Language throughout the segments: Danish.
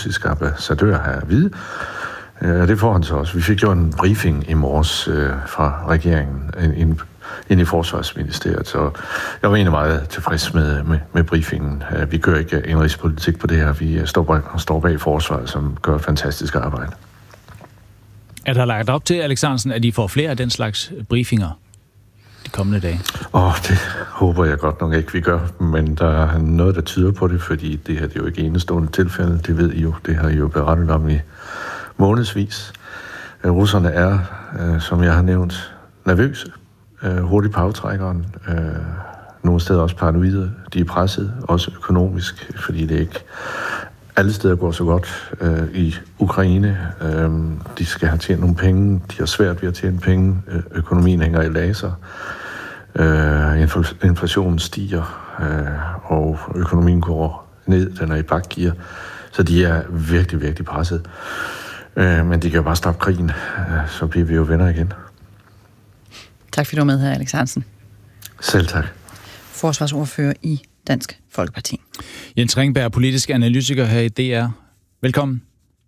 russiske ambassadør her at vide. Det får han så også. Vi fik jo en briefing i morges fra regeringen ind i Forsvarsministeriet, så jeg var egentlig meget tilfreds med briefingen. Vi kører ikke indrigspolitik på det her. Vi står bag forsvaret, som gør et fantastisk arbejde. Er der lagt op til, Alexandersen, at I får flere af den slags briefinger de kommende dage? Det håber jeg godt nok ikke, vi gør, men der er noget, der tyder på det, fordi det her det er jo ikke enestående tilfælde. Det ved I jo. Det har I jo berettet om i månedsvis. Russerne er, som jeg har nævnt, nervøse, hurtigt på aftrækkeren, nogle steder også paranoide. De er presset, også økonomisk, fordi det ikke alle steder går så godt i Ukraine. De skal have tjent nogle penge, de har svært ved at tjene penge, økonomien hænger i laser, inflationen stiger, og økonomien går ned, den er i bakgear, så de er virkelig, virkelig presset. Men de kan jo bare stoppe krigen, så bliver vi jo venner igen. Tak fordi du var med her, Alexandersen. Selv tak. Forsvarsordfører i Dansk Folkeparti. Jens Ringberg, politisk analytiker her i DR. Velkommen.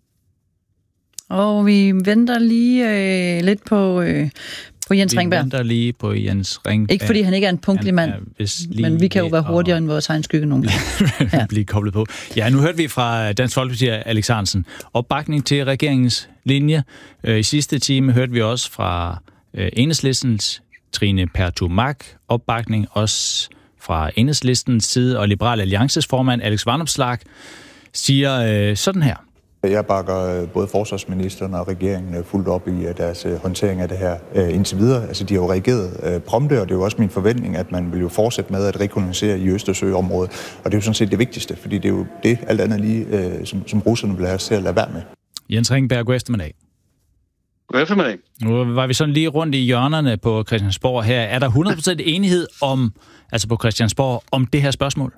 Og vi venter lige lidt på Jens Ringberg. Vi venter lige på Jens Ringberg. Ikke fordi han ikke er en punktlig mand, men vi kan jo være hurtigere end vores egen skygge nogle gange. Ja. Blive koblet på. Ja, nu hørte vi fra Dansk Folkeparti, Alexandersen, opbakning til regeringens linje. I sidste time hørte vi også fra Enhedslistens Trine Pertou Mach, opbakning også fra Enhedslistens side, og Liberal Alliances formand Alex Vanopslagh siger sådan her. Jeg bakker både forsvarsministeren og regeringen fuldt op i deres håndtering af det her indtil videre. Altså, de har jo reageret prompte, og det er jo også min forventning, at man vil jo fortsætte med at rekognoscere i Østersøområdet. Og det er jo sådan set det vigtigste, fordi det er jo det, alt andet lige, som russerne vil have os til at lade være med. Jens Ringberg, god eftermiddag. God eftermiddag. Nu var vi sådan lige rundt i hjørnerne på Christiansborg her. Er der 100% enighed på Christiansborg om det her spørgsmål?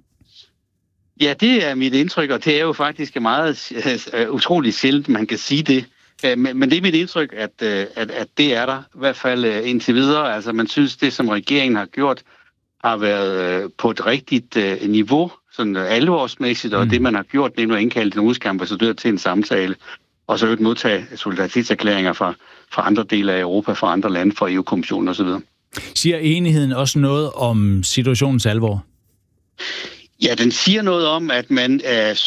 Ja, det er mit indtryk, og det er jo faktisk meget utroligt sjældent, man kan sige det. Men det er mit indtryk, at det er der, i hvert fald indtil videre. Altså, man synes, det som regeringen har gjort, har været på et rigtigt niveau, sådan alvorsmæssigt, og det man har gjort, nemlig at indkalde den russiske ambassadør til en samtale, og så øvrigt modtage solidaritetserklæringer fra andre dele af Europa, fra andre lande, fra EU-kommissionen osv. Siger enigheden også noget om situationens alvor? Ja, den siger noget om, at man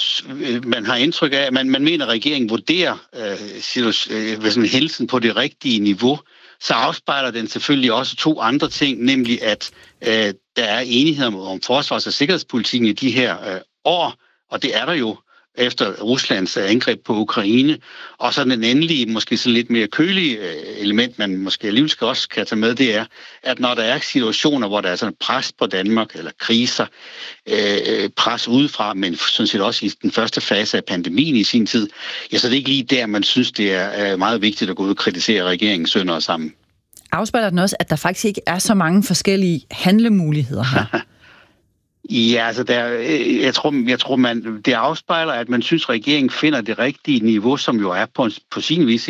har indtryk af, at man mener, at regeringen vurderer hændelsen på det rigtige niveau. Så afspejler den selvfølgelig også to andre ting, nemlig at der er enighed om forsvars- og sikkerhedspolitikken i de her år, og det er der jo efter Ruslands angreb på Ukraine. Og så den endelige, måske så lidt mere kølige element, man måske alligevel også kan tage med, det er, at når der er situationer, hvor der er sådan pres på Danmark, eller kriser, pres udefra, men sådan set også i den første fase af pandemien i sin tid, ja, så det er ikke lige der, man synes, det er meget vigtigt at gå ud og kritisere regeringen sønder og sammen. Afspejler den også, at der faktisk ikke er så mange forskellige handlemuligheder her? Ja, altså jeg tror det afspejler, at man synes, at regeringen finder det rigtige niveau, som jo er på sin vis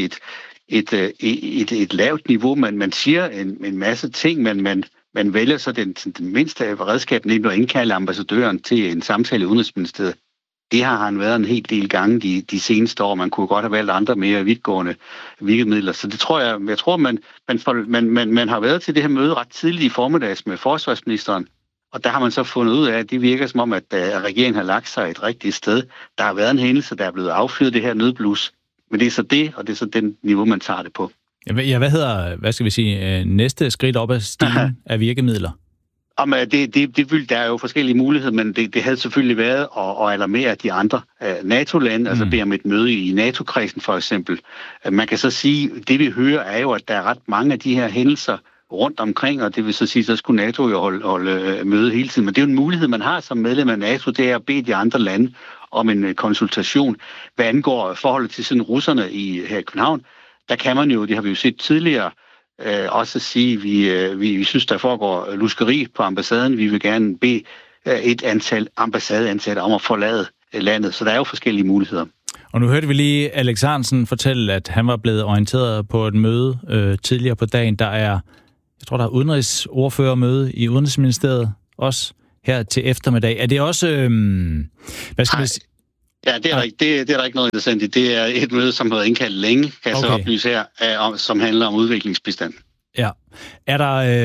et lavt niveau. Man siger en masse ting, men man vælger så den mindste redskab, nemlig at indkalde ambassadøren til en samtale i Udenrigsministeriet. Det har han været en hel del gange de seneste år. Man kunne godt have valgt andre mere vidtgående virkemidler. Så det tror jeg tror, man har været til det her møde ret tidligt i formiddags med forsvarsministeren. Og der har man så fundet ud af, at det virker som om, at regeringen har lagt sig et rigtigt sted. Der har været en hændelse, der er blevet affyret det her nødblus. Men det er så det, og det er så den niveau, man tager det på. Ja, hvad skal vi sige, næste skridt op ad stigen af virkemidler? Der er jo forskellige muligheder, men det havde selvfølgelig været at alarmere de andre NATO-lande, altså bede om et møde i NATO-kredsen for eksempel. Man kan så sige, det vi hører er jo, at der er ret mange af de her hændelser rundt omkring, og det vil så sige, så skulle NATO jo holde møde hele tiden. Men det er jo en mulighed, man har som medlem af NATO, det er at bede de andre lande om en konsultation. Hvad angår forholdet til sådan russerne her i København, der kan man jo, det har vi jo set tidligere, også sige, vi synes, der foregår luskeri på ambassaden. Vi vil gerne bede et antal ambassadeansatte om at forlade landet, så der er jo forskellige muligheder. Og nu hørte vi lige Alexandersen fortælle, at han var blevet orienteret på et møde tidligere på dagen. Der er udenrigsordførermøde i Udenrigsministeriet også her til eftermiddag. Er det også, Ja, det er der ikke noget interessant i. Det er et møde, som har været indkaldt længe, kan jeg så oplyse her, som handler om udviklingsbistand. Ja. Er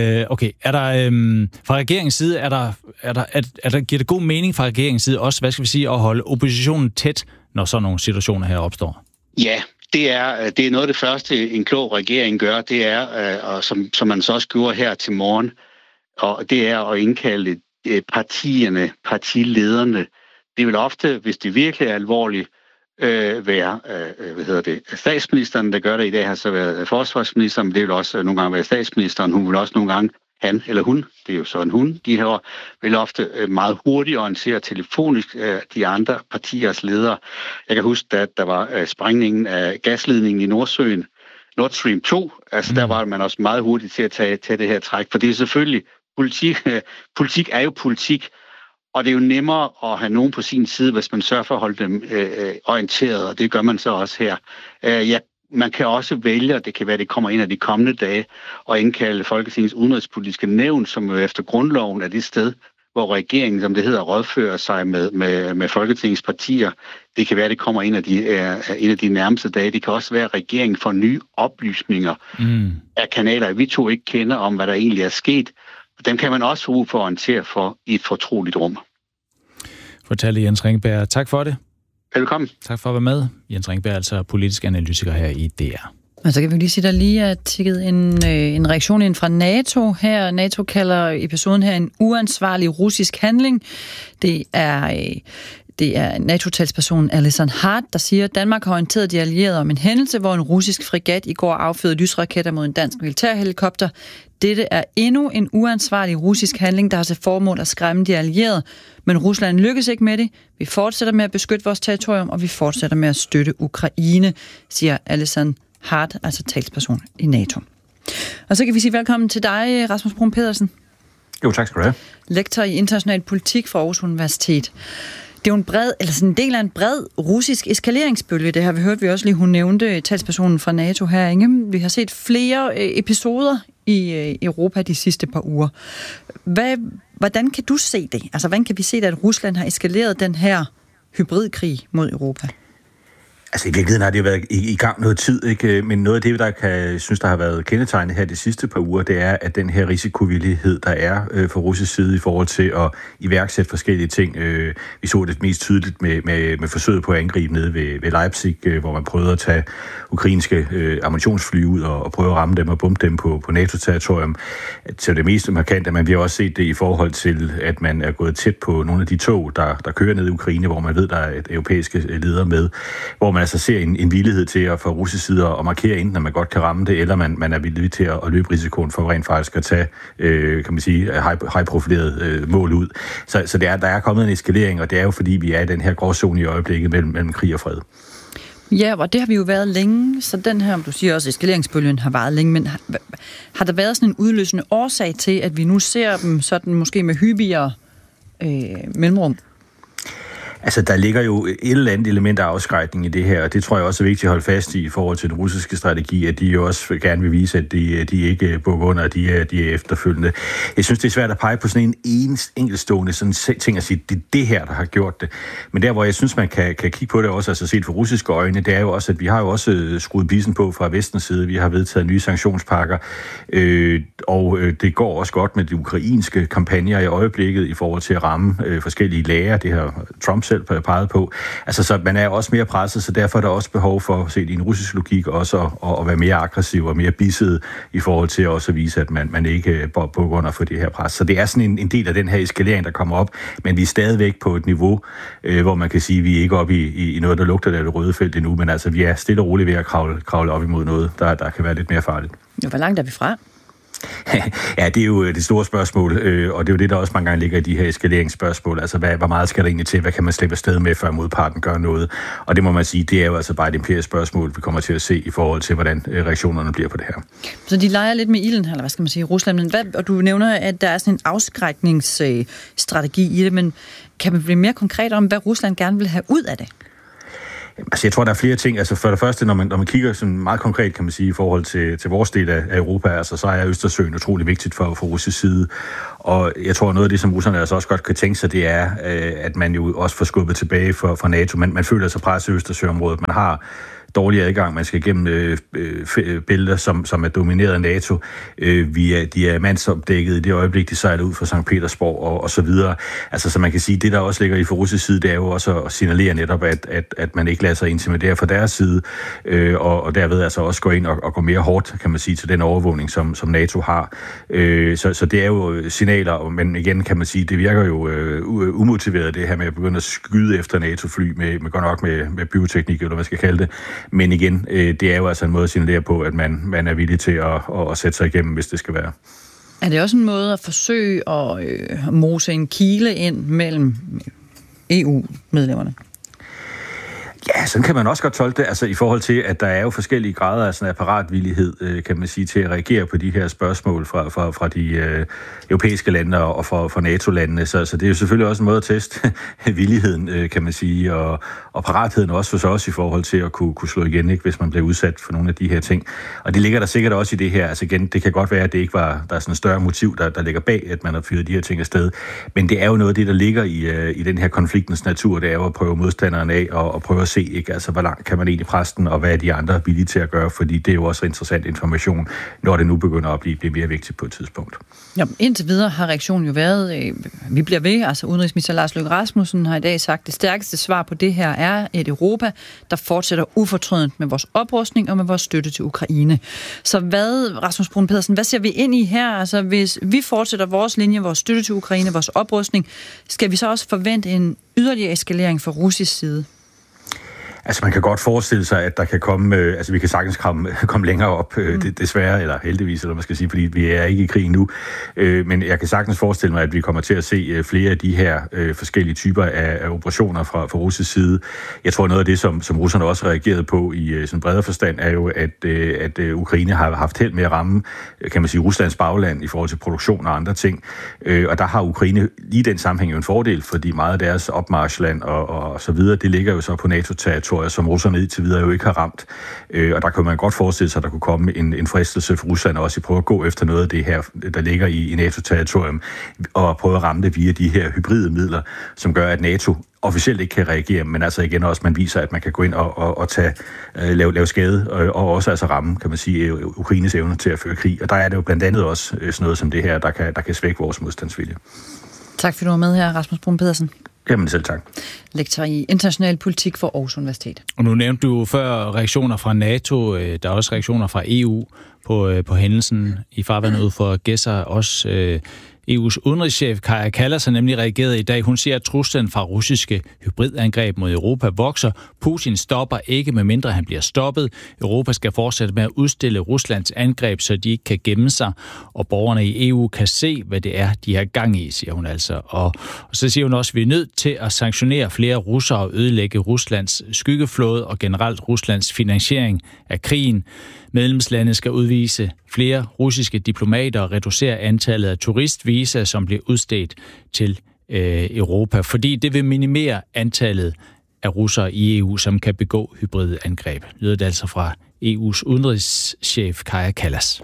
der fra regeringens side, giver det god mening fra regeringens side også, hvad skal vi sige, at holde oppositionen tæt, når sådan nogle situationer her opstår? Ja, det er noget af det første, en klog regering gør, det er, og som man så også gjorde her til morgen, og det er at indkalde partilederne. Det vil ofte, hvis det virkelig er alvorligt, være statsministeren, der gør det. I dag har så været forsvarsministeren, men det vil også nogle gange være statsministeren. Hun vil også nogle gange, han eller hun, det er jo så en hun, de her vil ofte meget hurtigt orientere telefonisk de andre partiers ledere. Jeg kan huske, at der var sprængningen af gasledningen i Nordsøen, Nord Stream 2, altså der var man også meget hurtigt til at tage det her træk, for det er selvfølgelig politik er jo politik, og det er jo nemmere at have nogen på sin side, hvis man sørger for at holde dem orienteret, og det gør man så også her. Man kan også vælge, og det kan være, det kommer ind af de kommende dage, og indkalde Folketingets udenrigspolitiske nævn, som jo efter grundloven er det sted, hvor regeringen, som det hedder, rådfører sig med Folketingets partier. Det kan være, det kommer ind af de nærmeste dage. Det kan også være, at regeringen får nye oplysninger af kanaler, vi to ikke kender om, hvad der egentlig er sket. Dem kan man også bruge for at orientere for i et fortroligt rum. Fortalte Jens Ringberg. Tak for det. Velkommen. Tak for at være med. Jens Ringberg, altså politisk analytiker her i DR. Og så kan vi lige sige, der lige er tikket en reaktion ind fra NATO her. NATO kalder episoden her en uansvarlig russisk handling. Det er NATO-talspersonen Alison Hart, der siger, at Danmark har orienteret de allierede om en hændelse, hvor en russisk fregat i går affyrede lysraketter mod en dansk militærhelikopter. Dette er endnu en uansvarlig russisk handling, der har til formål at skræmme de allierede. Men Rusland lykkes ikke med det. Vi fortsætter med at beskytte vores territorium, og vi fortsætter med at støtte Ukraine, siger Alison Hart, altså talsperson i NATO. Og så kan vi sige velkommen til dig, Rasmus Bruun Pedersen. Jo, tak skal du have. Lektor i international politik fra Aarhus Universitet. Det er jo en del af en bred russisk eskaleringsbølge, det her. Vi hørte vi også lige, hun nævnte talspersonen fra NATO her, ikke? Vi har set flere episoder i Europa de sidste par uger. Hvordan kan du se det? Altså, hvordan kan vi se det, at Rusland har eskaleret den her hybridkrig mod Europa? Altså i virkeligheden har det jo været i gang noget tid, ikke? Men noget af det, der synes, der har været kendetegnet her de sidste par uger, det er, at den her risikovillighed, der er fra russisk side i forhold til at iværksætte forskellige ting. Vi så det mest tydeligt med forsøget på at angribe nede ved Leipzig, hvor man prøvede at tage ukrainske ammunitionsfly ud og prøve at ramme dem og bombe dem på NATO-territorium. Så det mest markante, men vi har også set det i forhold til, at man er gået tæt på nogle af de tog, der kører ned i Ukraine, hvor man ved, der er et europæiske ledere med, hvor man altså ser en villighed til at fra russisk side at markere enten, at man godt kan ramme det, eller man er villig til at løbe risikoen for rent faktisk at tage, kan man sige, high-profilerede mål ud. Så der er kommet en eskalering, og det er jo fordi, vi er i den her gråzone i øjeblikket mellem krig og fred. Ja, og det har vi jo været længe, så den her, du siger også, eskaleringsbølgen har varet længe, men har der været sådan en udløsende årsag til, at vi nu ser dem sådan måske med hyppigere mellemrum? Altså, der ligger jo et eller andet element af afskrækning i det her, og det tror jeg også er vigtigt at holde fast i forhold til den russiske strategi, at de jo også gerne vil vise, at de ikke bukker under, at de er efterfølgende. Jeg synes, det er svært at pege på sådan en enkeltstående sådan ting at sige, det er det her, der har gjort det. Men der, hvor jeg synes, man kan kigge på det også, altså set fra russiske øjne, det er jo også, at vi har jo også skruet pisen på fra vestens side. Vi har vedtaget nye sanktionspakker, og det går også godt med de ukrainske kampagner i øjeblikket i forhold til at ramme forskellige lagre. Det har Trump selv peget på. Altså, så man er også mere presset, så derfor er der også behov for, set i en russisk logik, også at være mere aggressiv og mere bisset i forhold til også at vise, at man ikke bukker under for det her pres. Så det er sådan en del af den her eskalering, der kommer op, men vi er stadigvæk på et niveau, hvor man kan sige, at vi er ikke oppe i noget, der lugter af det røde felt endnu, men altså, vi er stille og roligt ved at kravle op imod noget, der kan være lidt mere farligt. Jo, hvor langt er vi fra? Ja, det er jo det store spørgsmål, og det er jo det, der også mange gange ligger i de her eskaleringsspørgsmål. Altså, hvor meget skal der egentlig til? Hvad kan man slippe afsted med, før modparten gør noget? Og det må man sige, det er jo altså bare et empirisk spørgsmål, vi kommer til at se i forhold til, hvordan reaktionerne bliver på det her. Så de leger lidt med ilden, eller hvad skal man sige, Rusland. Men og du nævner, at der er sådan en afskrækningsstrategi i det, men kan man blive mere konkret om, hvad Rusland gerne vil have ud af det? Altså, jeg tror, der er flere ting. Altså, for det første, når man kigger sådan meget konkret, kan man sige, i forhold til vores del af Europa, altså, så er Østersøen utrolig vigtigt for russisk side. Og jeg tror, noget af det, som russerne altså også godt kan tænke sig, det er, at man jo også får skubbet tilbage for NATO. Man føler sig presset i Østersøområdet. Man har dårlig adgang. Man skal igennem bælter, som er domineret af NATO. De er mandsopdækket i det øjeblik, de sejler ud fra St. Petersborg og så videre. Altså, så man kan sige, det der også ligger i for russisk side, det er jo også at signalere netop, at man ikke lader sig intimidere fra deres side, og derved altså også gå ind og gå mere hårdt, kan man sige, til den overvågning, som NATO har. Så det er jo signaler, men igen kan man sige, det virker jo umotiveret, det her med at begynde at skyde efter NATO-fly med godt nok med bioteknik, eller hvad man skal kalde det. Men igen, det er jo altså en måde at signalere på, at man er villig til at sætte sig igennem, hvis det skal være. Er det også en måde at forsøge at mose en kile ind mellem EU-medlemmerne? Ja, sådan kan man også godt tolke det, altså i forhold til, at der er jo forskellige grader af sådan apparatvillighed, kan man sige, til at reagere på de her spørgsmål fra de europæiske lande og fra NATO-landene. Så det er jo selvfølgelig også en måde at teste villigheden, kan man sige, og paratheden også for os i forhold til at kunne slå igen, ikke, hvis man bliver udsat for nogle af de her ting. Og det ligger der sikkert også i det her. Altså igen, det kan godt være, at det ikke var, der er sådan et større motiv, der ligger bag, at man har fyret de her ting afsted. Men det er jo noget af det, der ligger i den her konfliktens natur, det er jo at prøve modstanderne af og prøve at se, ikke? Altså, hvor langt kan man egentlig presse den, og hvad er de andre villige til at gøre, fordi det er jo også interessant information, når det nu begynder at blive mere vigtigt på et tidspunkt. Ja, indtil videre har reaktionen jo været, vi bliver ved, altså udenrigsminister Lars Løkke Rasmussen har i dag sagt, det stærkeste svar på det her er et Europa, der fortsætter ufortrødent med vores oprustning og med vores støtte til Ukraine. Så hvad, Rasmus Bruun Pedersen, hvad ser vi ind i her? Altså, hvis vi fortsætter vores linje, vores støtte til Ukraine, vores oprustning, skal vi så også forvente en yderligere eskalering fra russisk side? Altså, man kan godt forestille sig, at der kan komme, altså vi kan sagtens komme længere op, desværre, eller heldigvis, eller man skal sige, fordi vi er ikke i krig nu. Men jeg kan sagtens forestille mig, at vi kommer til at se flere af de her forskellige typer af operationer fra russisk side. Jeg tror, noget af det, som russerne også har reageret på i sådan bredere forstand, er jo, at Ukraine har haft held med at ramme, kan man sige, Ruslands bagland i forhold til produktion og andre ting. Og der har Ukraine lige den sammenhæng jo en fordel, fordi meget af deres opmarchland og så videre, det ligger jo så på NATO-territoriet, som russerne indtil videre jo ikke har ramt. Og der kan man godt forestille sig, at der kunne komme en fristelse for Rusland også at prøve at gå efter noget af det her, der ligger i NATO-territorium, og prøve at ramme det via de her hybride midler, som gør, at NATO officielt ikke kan reagere, men altså igen også, man viser, at man kan gå ind og lave skade, og også altså ramme, kan man sige, Ukraines evne til at føre krig. Og der er det jo blandt andet også sådan noget som det her, der kan svække vores modstandsvilje. Tak fordi du var med her, Rasmus Bruun Pedersen. Jamen selv tak. Lektor i international politik for Aarhus Universitet. Og nu nævnte du før reaktioner fra NATO, der er også reaktioner fra EU på hændelsen i farvandet ud for Gæsser. Også EU's udenrigschef Kaja Kallas har nemlig reageret i dag. Hun siger, at truslen fra russiske hybridangreb mod Europa vokser. Putin stopper ikke, medmindre han bliver stoppet. Europa skal fortsætte med at udstille Ruslands angreb, så de ikke kan gemme sig, og borgerne i EU kan se, hvad det er, de har gang i, siger hun altså. Og så siger hun også, at vi er nødt til at sanktionere flere russere og ødelægge Ruslands skyggeflåde og generelt Ruslands finansiering af krigen. Medlemslandene skal udvise flere russiske diplomater og reducere antallet af turistvisa, som bliver udstedt til Europa, fordi det vil minimere antallet af russere i EU, som kan begå hybride angreb. Lyder det altså fra EU's udenrigschef Kaja Kallas.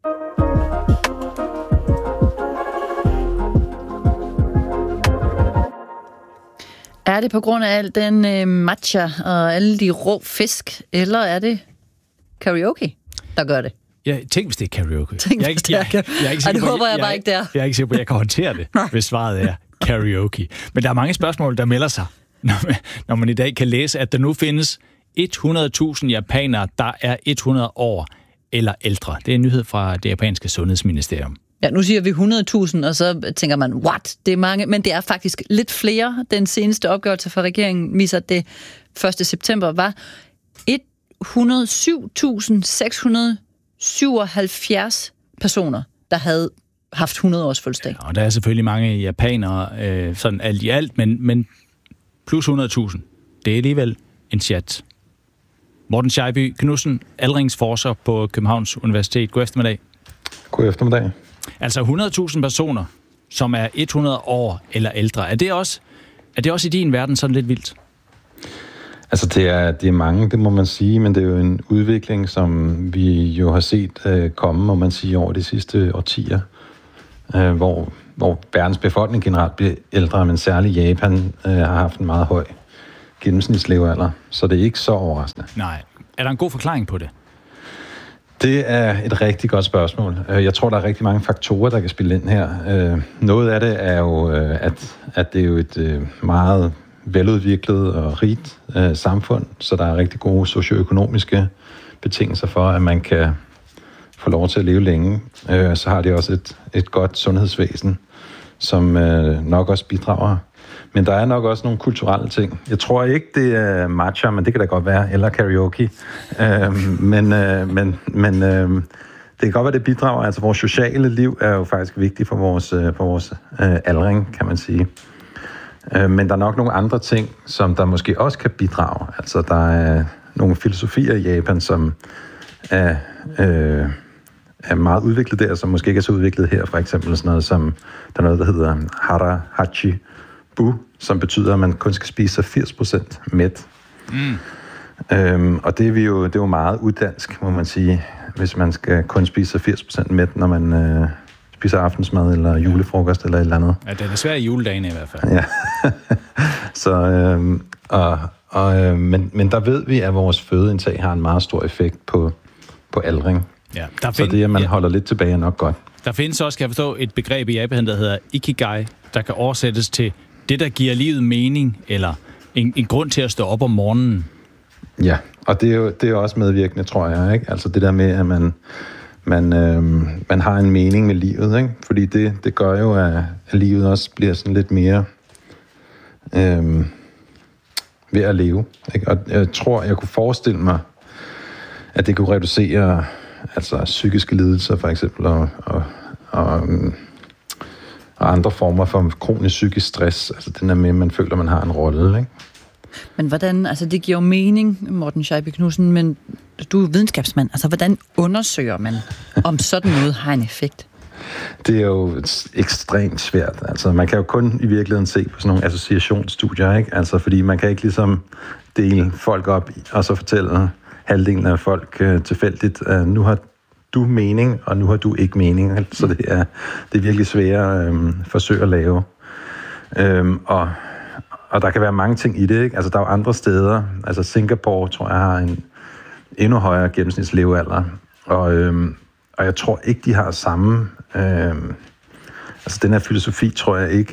Er det på grund af al den matcha og alle de rå fisk, eller er det karaoke, der gør det? Ja, tænk hvis det er karaoke. Jeg er ikke sikker på, at jeg kan håndtere det, hvis svaret er karaoke. Men der er mange spørgsmål, der melder sig, når man i dag kan læse, at der nu findes 100.000 japanere, der er 100 år eller ældre. Det er en nyhed fra det japanske sundhedsministerium. Ja, nu siger vi 100.000, og så tænker man, what? Det er mange, men det er faktisk lidt flere. Den seneste opgørelse fra regeringen viser, at det 1. september var 107.677 personer, der havde haft 100 års fødselsdag. Ja, og der er selvfølgelig mange japanere, sådan alt i alt, men plus 100.000, det er alligevel en chat. Morten Scheiby Knudsen, aldringsforsker på Københavns Universitet. God eftermiddag. God eftermiddag. Altså 100.000 personer, som er 100 år eller ældre. Er det også i din verden sådan lidt vildt? Altså, det er mange, det må man sige, men det er jo en udvikling, som vi jo har set komme, må man sige, over de sidste årtier, hvor verdens befolkning generelt bliver ældre, men særligt Japan har haft en meget høj gennemsnitslevealder, så det er ikke så overraskende. Nej. Er der en god forklaring på det? Det er et rigtig godt spørgsmål. Jeg tror, der er rigtig mange faktorer, der kan spille ind her. Noget af det er jo, at det er jo et meget veludviklet og rigt samfund, så der er rigtig gode socioøkonomiske betingelser for, at man kan få lov til at leve længe. Så har det også et godt sundhedsvæsen, som nok også bidrager. Men der er nok også nogle kulturelle ting. Jeg tror ikke, det er matcha, men det kan da godt være, eller karaoke. Men det kan godt være, det bidrager. Altså, vores sociale liv er jo faktisk vigtigt for vores aldring, kan man sige. Men der er nok nogle andre ting, som der måske også kan bidrage. Altså, der er nogle filosofier i Japan, som er meget udviklet der, som måske ikke er så udviklet her. For eksempel sådan noget som, der er noget, der hedder hara hachi bu, som betyder, at man kun skal spise sig 80% mæt. Og det er jo meget uddansk, må man sige, hvis man skal kun spise sig 80% mæt, når man spiser aftensmad eller julefrokost eller et eller andet. Ja, det er svært i juledagen i hvert fald. Ja. Men der ved vi, at vores fødeindtag har en meget stor effekt på aldring. Ja, så det, at man holder lidt tilbage, er nok godt. Der findes også, kan jeg forstå, et begreb i Japan, der hedder ikigai, der kan oversættes til det, der giver livet mening, eller en grund til at stå op om morgenen. Ja, og det er jo også medvirkende, tror jeg, ikke? Altså det der med, at man har en mening med livet, ikke? Fordi det gør jo, at livet også bliver sådan lidt mere ved at leve, ikke? Og jeg tror, jeg kunne forestille mig, at det kunne reducere altså psykiske lidelser, for eksempel, og andre former for kronisk psykisk stress. Altså den der med, at man føler, at man har en rolle, ikke? Men hvordan, altså det giver jo mening, Morten Scheibe Knudsen, men du er videnskabsmand. Altså hvordan undersøger man, om sådan noget har en effekt? Det er jo ekstremt svært. Altså man kan jo kun i virkeligheden se på sådan nogle associationsstudier, ikke? Altså fordi man kan ikke ligesom dele folk op og så fortælle halvdelen af folk tilfældigt, at nu har du mening, og nu har du ikke mening. Så det er virkelig svære forsøg at lave. Og der kan være mange ting i det, ikke? Altså der er jo andre steder. Altså Singapore, tror jeg, har en endnu højere gennemsnitslevealder. Og jeg tror ikke, de har samme... altså den her filosofi, tror jeg ikke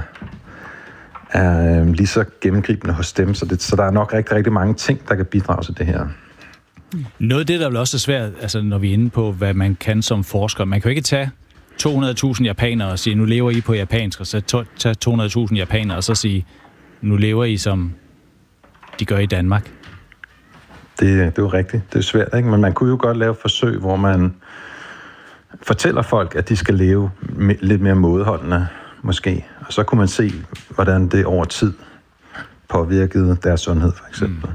er lige så gennemgribende hos dem. Så der er nok rigtig, rigtig mange ting, der kan bidrage til det her. Noget af det, der er vel også svært, altså når vi er inde på, hvad man kan som forsker. Man kan jo ikke tage 200.000 japanere og sige, nu lever I på japansk, og så tage 200.000 japanere og så sige, nu lever I som de gør i Danmark. Det er jo rigtigt. Det er svært, ikke? Men man kunne jo godt lave forsøg, hvor man fortæller folk, at de skal leve lidt mere mådeholdende, måske. Og så kunne man se, hvordan det over tid påvirkede deres sundhed, for eksempel.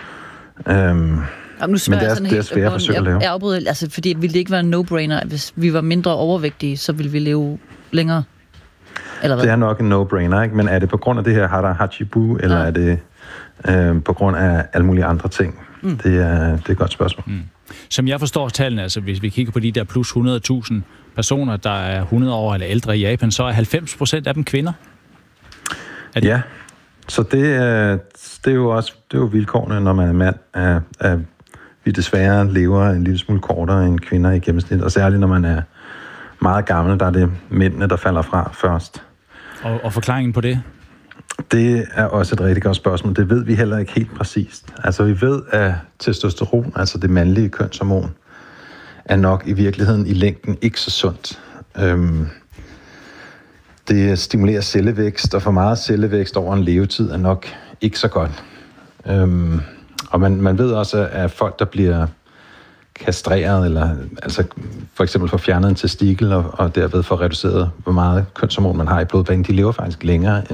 Nu men det er svært forsøg at lave. Jeg afbryder, altså, fordi ville det ikke være en no-brainer, hvis vi var mindre overvægtige, så ville vi leve længere? Eller hvad? Det er nok en no-brainer, ikke? Men er det på grund af det her hara hachibu, eller er det på grund af alle mulige andre ting? Det er et godt spørgsmål. Som jeg forstår tallene, altså hvis vi kigger på de der plus 100.000 personer, der er 100 år eller ældre i Japan, så er 90% af dem kvinder. Ja, så det er jo vilkårene, når man er mand, at vi desværre lever en lille smule kortere end kvinder i gennemsnit, og særligt når man er meget gammel, der er det mændene, der falder fra først. Og forklaringen på det? Det er også et rigtig godt spørgsmål. Det ved vi heller ikke helt præcist. Altså vi ved, at testosteron, altså det mandlige kønshormon, er nok i virkeligheden i længden ikke så sundt. Det stimulerer cellevækst, og for meget cellevækst over en levetid er nok ikke så godt. Og man ved også, at folk, der bliver kastreret, eller altså for eksempel får fjernet en testikel, og derved får reduceret, hvor meget kønshormon man har i blodbanen, de lever faktisk længere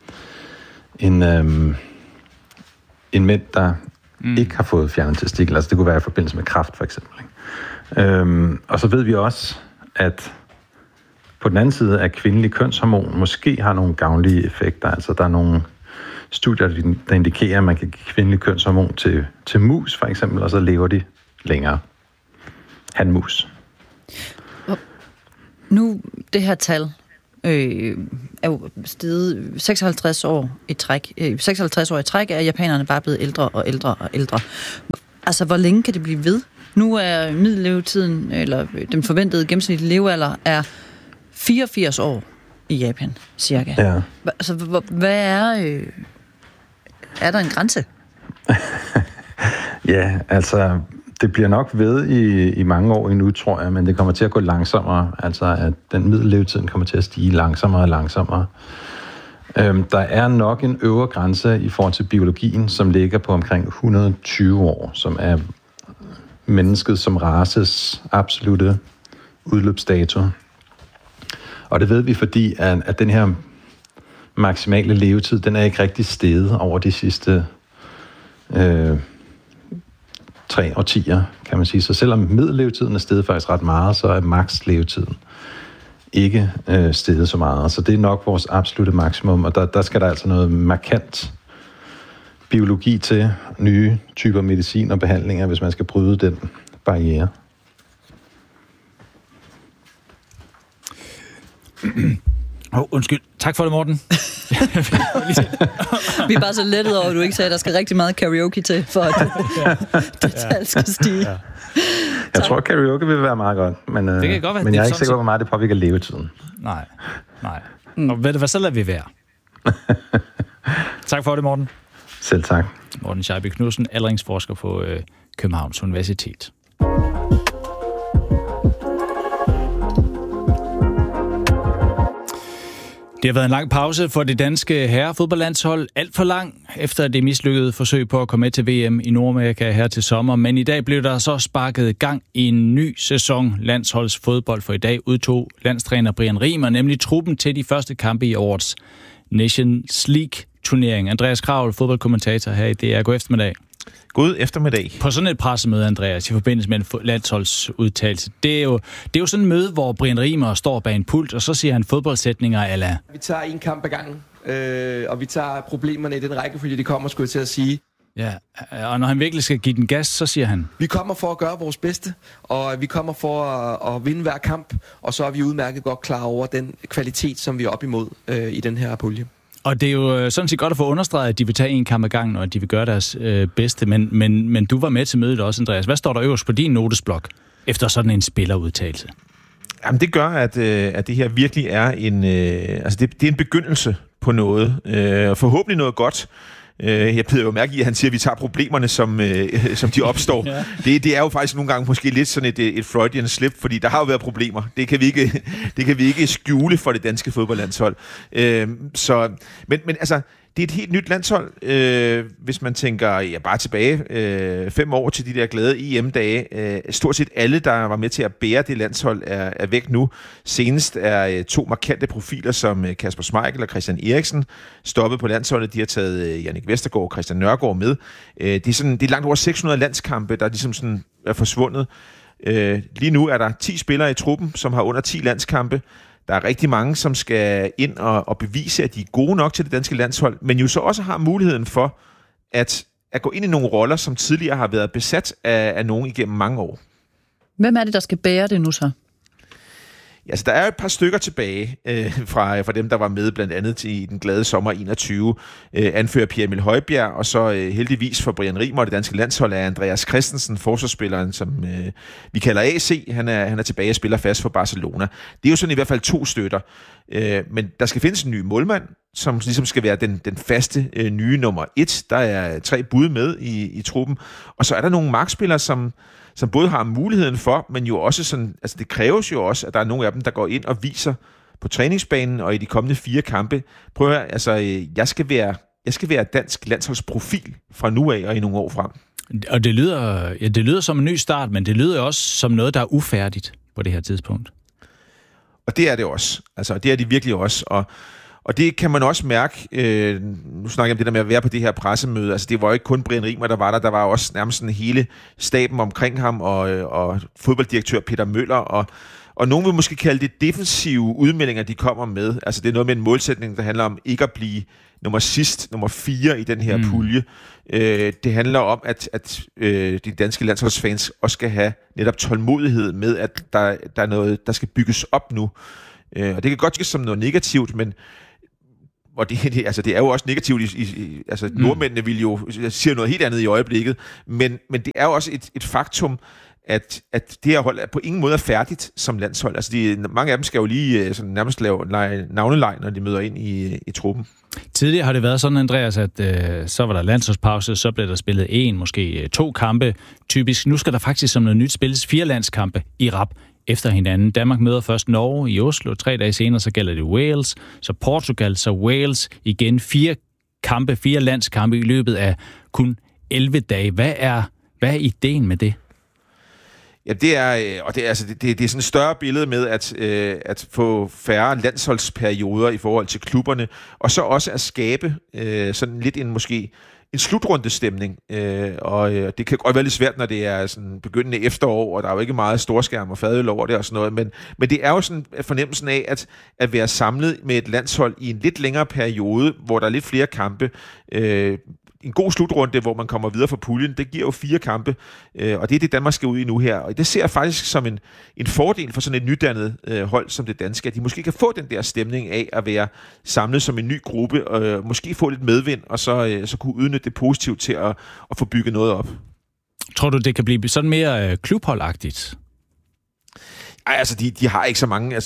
end mænd, der ikke har fået fjernet testikel. Altså det kunne være i forbindelse med kræft, for eksempel. Og så ved vi også, at på den anden side af kvindelig kønshormon måske har nogle gavnlige effekter. Altså der er nogle studier, der indikerer, at man kan give kvindelig kønshormon til mus, for eksempel, og så lever de længere. Hanmus. Nu, det her tal er jo steget 56 år i træk. 56 år i træk er japanerne bare blevet ældre og ældre og ældre. Altså, hvor længe kan det blive ved? Nu er middellevetiden, eller den forventede gennemsnitlige levealder, er 84 år i Japan, cirka. Ja. Altså, hvad er der en grænse? Ja, altså, det bliver nok ved i mange år endnu, tror jeg, men det kommer til at gå langsommere. Altså, at den middellevetiden kommer til at stige langsommere og langsommere. Der er nok en øvre grænse i forhold til biologien, som ligger på omkring 120 år, som er mennesket som races absolutte udløbsdato. Og det ved vi, fordi at den her maksimale levetid, den er ikke rigtig steget over de sidste 3 årtier, kan man sige. Så selvom middellevetiden er steget faktisk ret meget, så er makslevetiden ikke steget så meget. Så det er nok vores absolutte maksimum, og der skal der altså noget markant biologi til, nye typer medicin og behandlinger, hvis man skal bryde den barriere. Undskyld. Tak for det, Morten. Vi er bare så lettet over, at du ikke sagde, at der skal rigtig meget karaoke til, for at det tal skal stige. Ja. Jeg tror, karaoke vil være meget godt, men, det kan godt være, men jeg er ikke sikker på, hvor meget det påvirker levetiden. Nej. Og ved du hvad, så lader vi være. Tak for det, Morten. Selv tak. Morten Scheibe Knudsen, aldringsforsker på Københavns Universitet. Det har været en lang pause for det danske herrefodboldlandshold. Alt for lang efter det mislykkede forsøg på at komme med til VM i Nordamerika her til sommer. Men i dag blev der så sparket gang i en ny sæson landsholdsfodbold. For i dag udtog landstræner Brian Riemer nemlig truppen til de første kampe i årets Nations League-turnering. Andreas Kraul, fodboldkommentator her i DR. God eftermiddag. God eftermiddag. På sådan et pressemøde, Andreas, i forbindelse med en landsholdsudtalelse. Det er jo sådan et møde, hvor Brian Riemer står bag en pult, og så siger han fodboldsætninger a la: Vi tager en kamp ad gangen, og vi tager problemerne i den rækkefølge, de kommer, skulle jeg til at sige. Ja, og når han virkelig skal give den gas, så siger han: Vi kommer for at gøre vores bedste, og vi kommer for at vinde hver kamp, og så er vi udmærket godt klar over den kvalitet, som vi er op imod i den her pulje. Og det er jo sådan set godt at få understreget, at de vil tage en kamp ad gangen, og at de vil gøre deres bedste. Men du var med til mødet også, Andreas. Hvad står der øverst på din notesblok efter sådan en spillerudtalelse? Jamen, det gør, at det her virkelig er en... det er en begyndelse på noget. Forhåbentlig noget godt. Jeg beder jo mærke i, at han siger, at vi tager problemerne, som de opstår. Ja. Det er jo faktisk nogle gange måske lidt sådan et Freudian slip, fordi der har jo været problemer. Det kan vi ikke skjule for det danske fodboldlandshold. Men altså, det er et helt nyt landshold, hvis man tænker bare tilbage 5 år til de der glade EM-dage. Stort set alle, der var med til at bære det landshold, er væk nu. Senest er 2 markante profiler som Kasper Schmeichel og Christian Eriksen stoppet på landsholdet. De har taget Jannik Vestergaard og Christian Nørgaard med. Det er langt over 600 landskampe, der ligesom sådan er forsvundet. Lige nu er der 10 spillere i truppen, som har under 10 landskampe. Der er rigtig mange, som skal ind og bevise, at de er gode nok til det danske landshold, men jo så også har muligheden for at gå ind i nogle roller, som tidligere har været besat af nogen igennem mange år. Hvem er det, der skal bære det nu så? Altså, der er et par stykker tilbage fra dem, der var med blandt andet i den glade sommer 21. Anfører Pierre Emil Højbjerg, og så heldigvis for Brian Riemer og det danske landshold er Andreas Christensen, forsvarsspilleren, som vi kalder AC. Han er tilbage og spiller fast for Barcelona. Det er jo sådan i hvert fald 2 støtter. Men der skal findes en ny målmand, som ligesom skal være den faste nye nummer 1. Der er 3 bud med i truppen. Og så er der nogle markspillere, som både har muligheden for, men jo også sådan, altså det kræves jo også, at der er nogle af dem, der går ind og viser på træningsbanen og i de kommende 4 kampe. Prøv at høre, altså, jeg skal være dansk landsholdsprofil fra nu af og i nogle år frem. Og det lyder som en ny start, men det lyder også som noget, der er ufærdigt på det her tidspunkt. Og det er det også. Altså, det er det virkelig også. Og det kan man også mærke, nu snakker jeg om det der med at være på det her pressemøde, altså det var jo ikke kun Brian Riemer, der var også nærmest sådan hele staben omkring ham, og fodbolddirektør Peter Møller, Og nogen vil måske kalde det defensive udmeldinger, de kommer med. Altså det er noget med en målsætning, der handler om ikke at blive nummer 4 i den her pulje. Det handler om, at de danske landsholdsfans også skal have netop tålmodighed med, at der er noget, der skal bygges op nu. Og det kan godt ske som noget negativt, men og det er jo også negativt. Nordmændene vil jo sige noget helt andet i øjeblikket, men det er jo også et faktum, at det her hold på ingen måde er færdigt som landshold. Altså mange af dem skal jo lige sådan nærmest lave navneleg, når de møder ind i truppen. Tidligere har det været sådan, Andreas, at så var der landsholdspause, så blev der spillet 1, måske 2 kampe typisk. Nu skal der faktisk som noget nyt spilles 4 landskampe i rap efter hinanden. Danmark møder først Norge i Oslo, 3 dage senere så gælder det Wales, så Portugal, så Wales igen. 4 landskampe i løbet af kun 11 dage. Hvad er ideen med det? Ja, det er sådan et større billede med at få færre landsholdsperioder i forhold til klubberne, og så også at skabe sådan lidt en slutrundestemning, og det kan godt være lidt svært, når det er sådan begyndende efterår, og der er jo ikke meget storskærm og fadøl over det og sådan noget, men det er jo sådan fornemmelsen af at være samlet med et landshold i en lidt længere periode, hvor der er lidt flere kampe. En god slutrunde, hvor man kommer videre fra puljen, det giver jo 4 kampe, og det er det, Danmark skal ud i nu her. Og det ser jeg faktisk som en fordel for sådan et nydannet hold som det danske, at de måske kan få den der stemning af at være samlet som en ny gruppe, og måske få lidt medvind, og så kunne udnytte det positivt til at få bygget noget op. Tror du, det kan blive sådan mere klubholdagtigt? Ej, altså de har ikke så mange...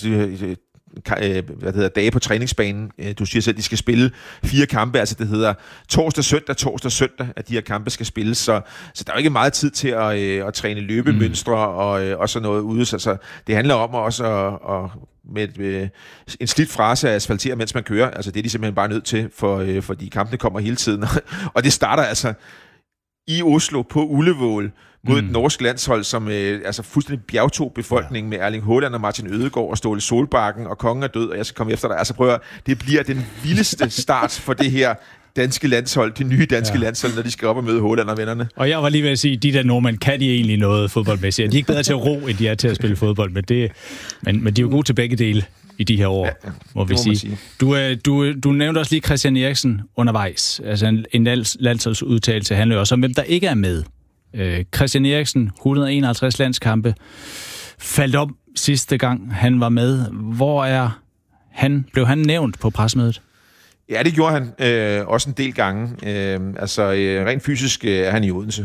dage på træningsbanen. Du siger selv, at de skal spille 4 kampe, altså det hedder torsdag, søndag, at de her kampe skal spilles, så der er jo ikke meget tid til at træne løbemønstre og sådan noget ude, så det handler om også at med en slidt frase at asfaltere, mens man kører, altså det er de simpelthen bare nødt til, fordi kampene kommer hele tiden, og det starter altså i Oslo på Ullevål mod et norsk landshold, som fuldstændig bjergtog befolkningen med Erling Haaland og Martin Ødegaard og Ståle Solbakken, og kongen er død, og jeg skal komme efter dig. Altså prøv at det bliver den vildeste start for det her danske landshold, det nye danske landshold, når de skal op og møde Haaland og vennerne. Og jeg var lige ved at sige, de der nordmænd, kan de egentlig noget fodboldmæssigt? De er ikke bedre til at ro, end de er til at spille fodbold, men de er jo gode til begge dele i de her år, må vi sige. Du nævnte også lige Christian Eriksen undervejs. Altså en landsholdsudtalelse handler jo også om, hvem der ikke er med. Christian Eriksen, 151 landskampe, faldt op sidste gang han var med. Hvor er han? Blev han nævnt på pressemødet? Ja, det gjorde han også en del gange. Rent fysisk er han i Odense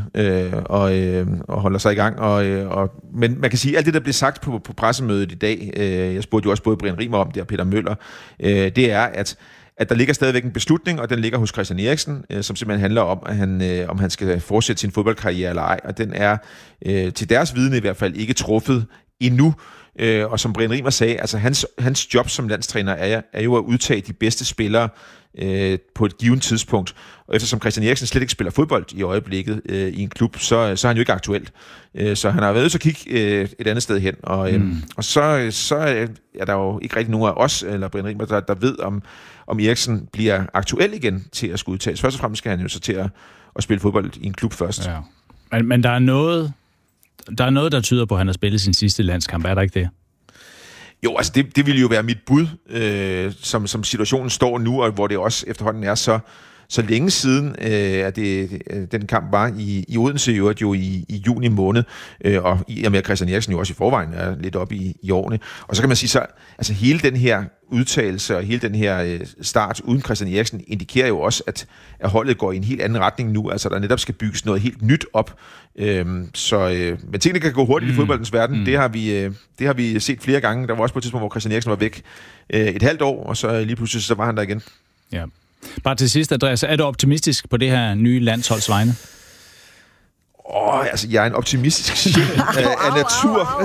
og holder sig i gang. Men man kan sige, at alt det, der blev sagt på pressemødet i dag, jeg spurgte jo også både Brian Rimer om det og Peter Møller, det er, at der ligger stadigvæk en beslutning, og den ligger hos Christian Eriksen, som simpelthen handler om, at om han skal fortsætte sin fodboldkarriere eller ej. Og den er til deres viden i hvert fald ikke truffet endnu. Og som Brian Rimer sagde, altså hans job som landstræner er jo at udtage de bedste spillere på et givet tidspunkt. Og eftersom Christian Eriksen slet ikke spiller fodbold i øjeblikket i en klub, så er han jo ikke aktuelt. Så han har været nødt til at kigge et andet sted hen. Og så er der jo ikke rigtig nogen af os, eller Brian Rimer, der ved, om Eriksen bliver aktuel igen til at skulle udtages. Først og fremmest skal han jo så til at spille fodbold i en klub først. Ja. Men der er noget, der tyder på, at han har spillet sin sidste landskamp. Er der ikke det? Jo, altså det ville jo være mit bud, som situationen står nu, og hvor det også efterhånden er så længe siden, at den kamp var i Odense jo i juni måned, og i og med Christian Eriksen jo også i forvejen er lidt oppe i årene. Og så kan man sige så, altså hele den her udtalelse og hele den her start uden Christian Eriksen indikerer jo også, at holdet går i en helt anden retning nu, altså der netop skal bygges noget helt nyt op. Men tingene kan gå hurtigt i fodboldens verden, det har vi set flere gange. Der var også på et tidspunkt, hvor Christian Eriksen var væk et halvt år, og så lige pludselig så var han der igen. Ja. Bare til sidst, Andreas, er du optimistisk på det her nye landsholds vegne? Jeg er en optimistisk af natur,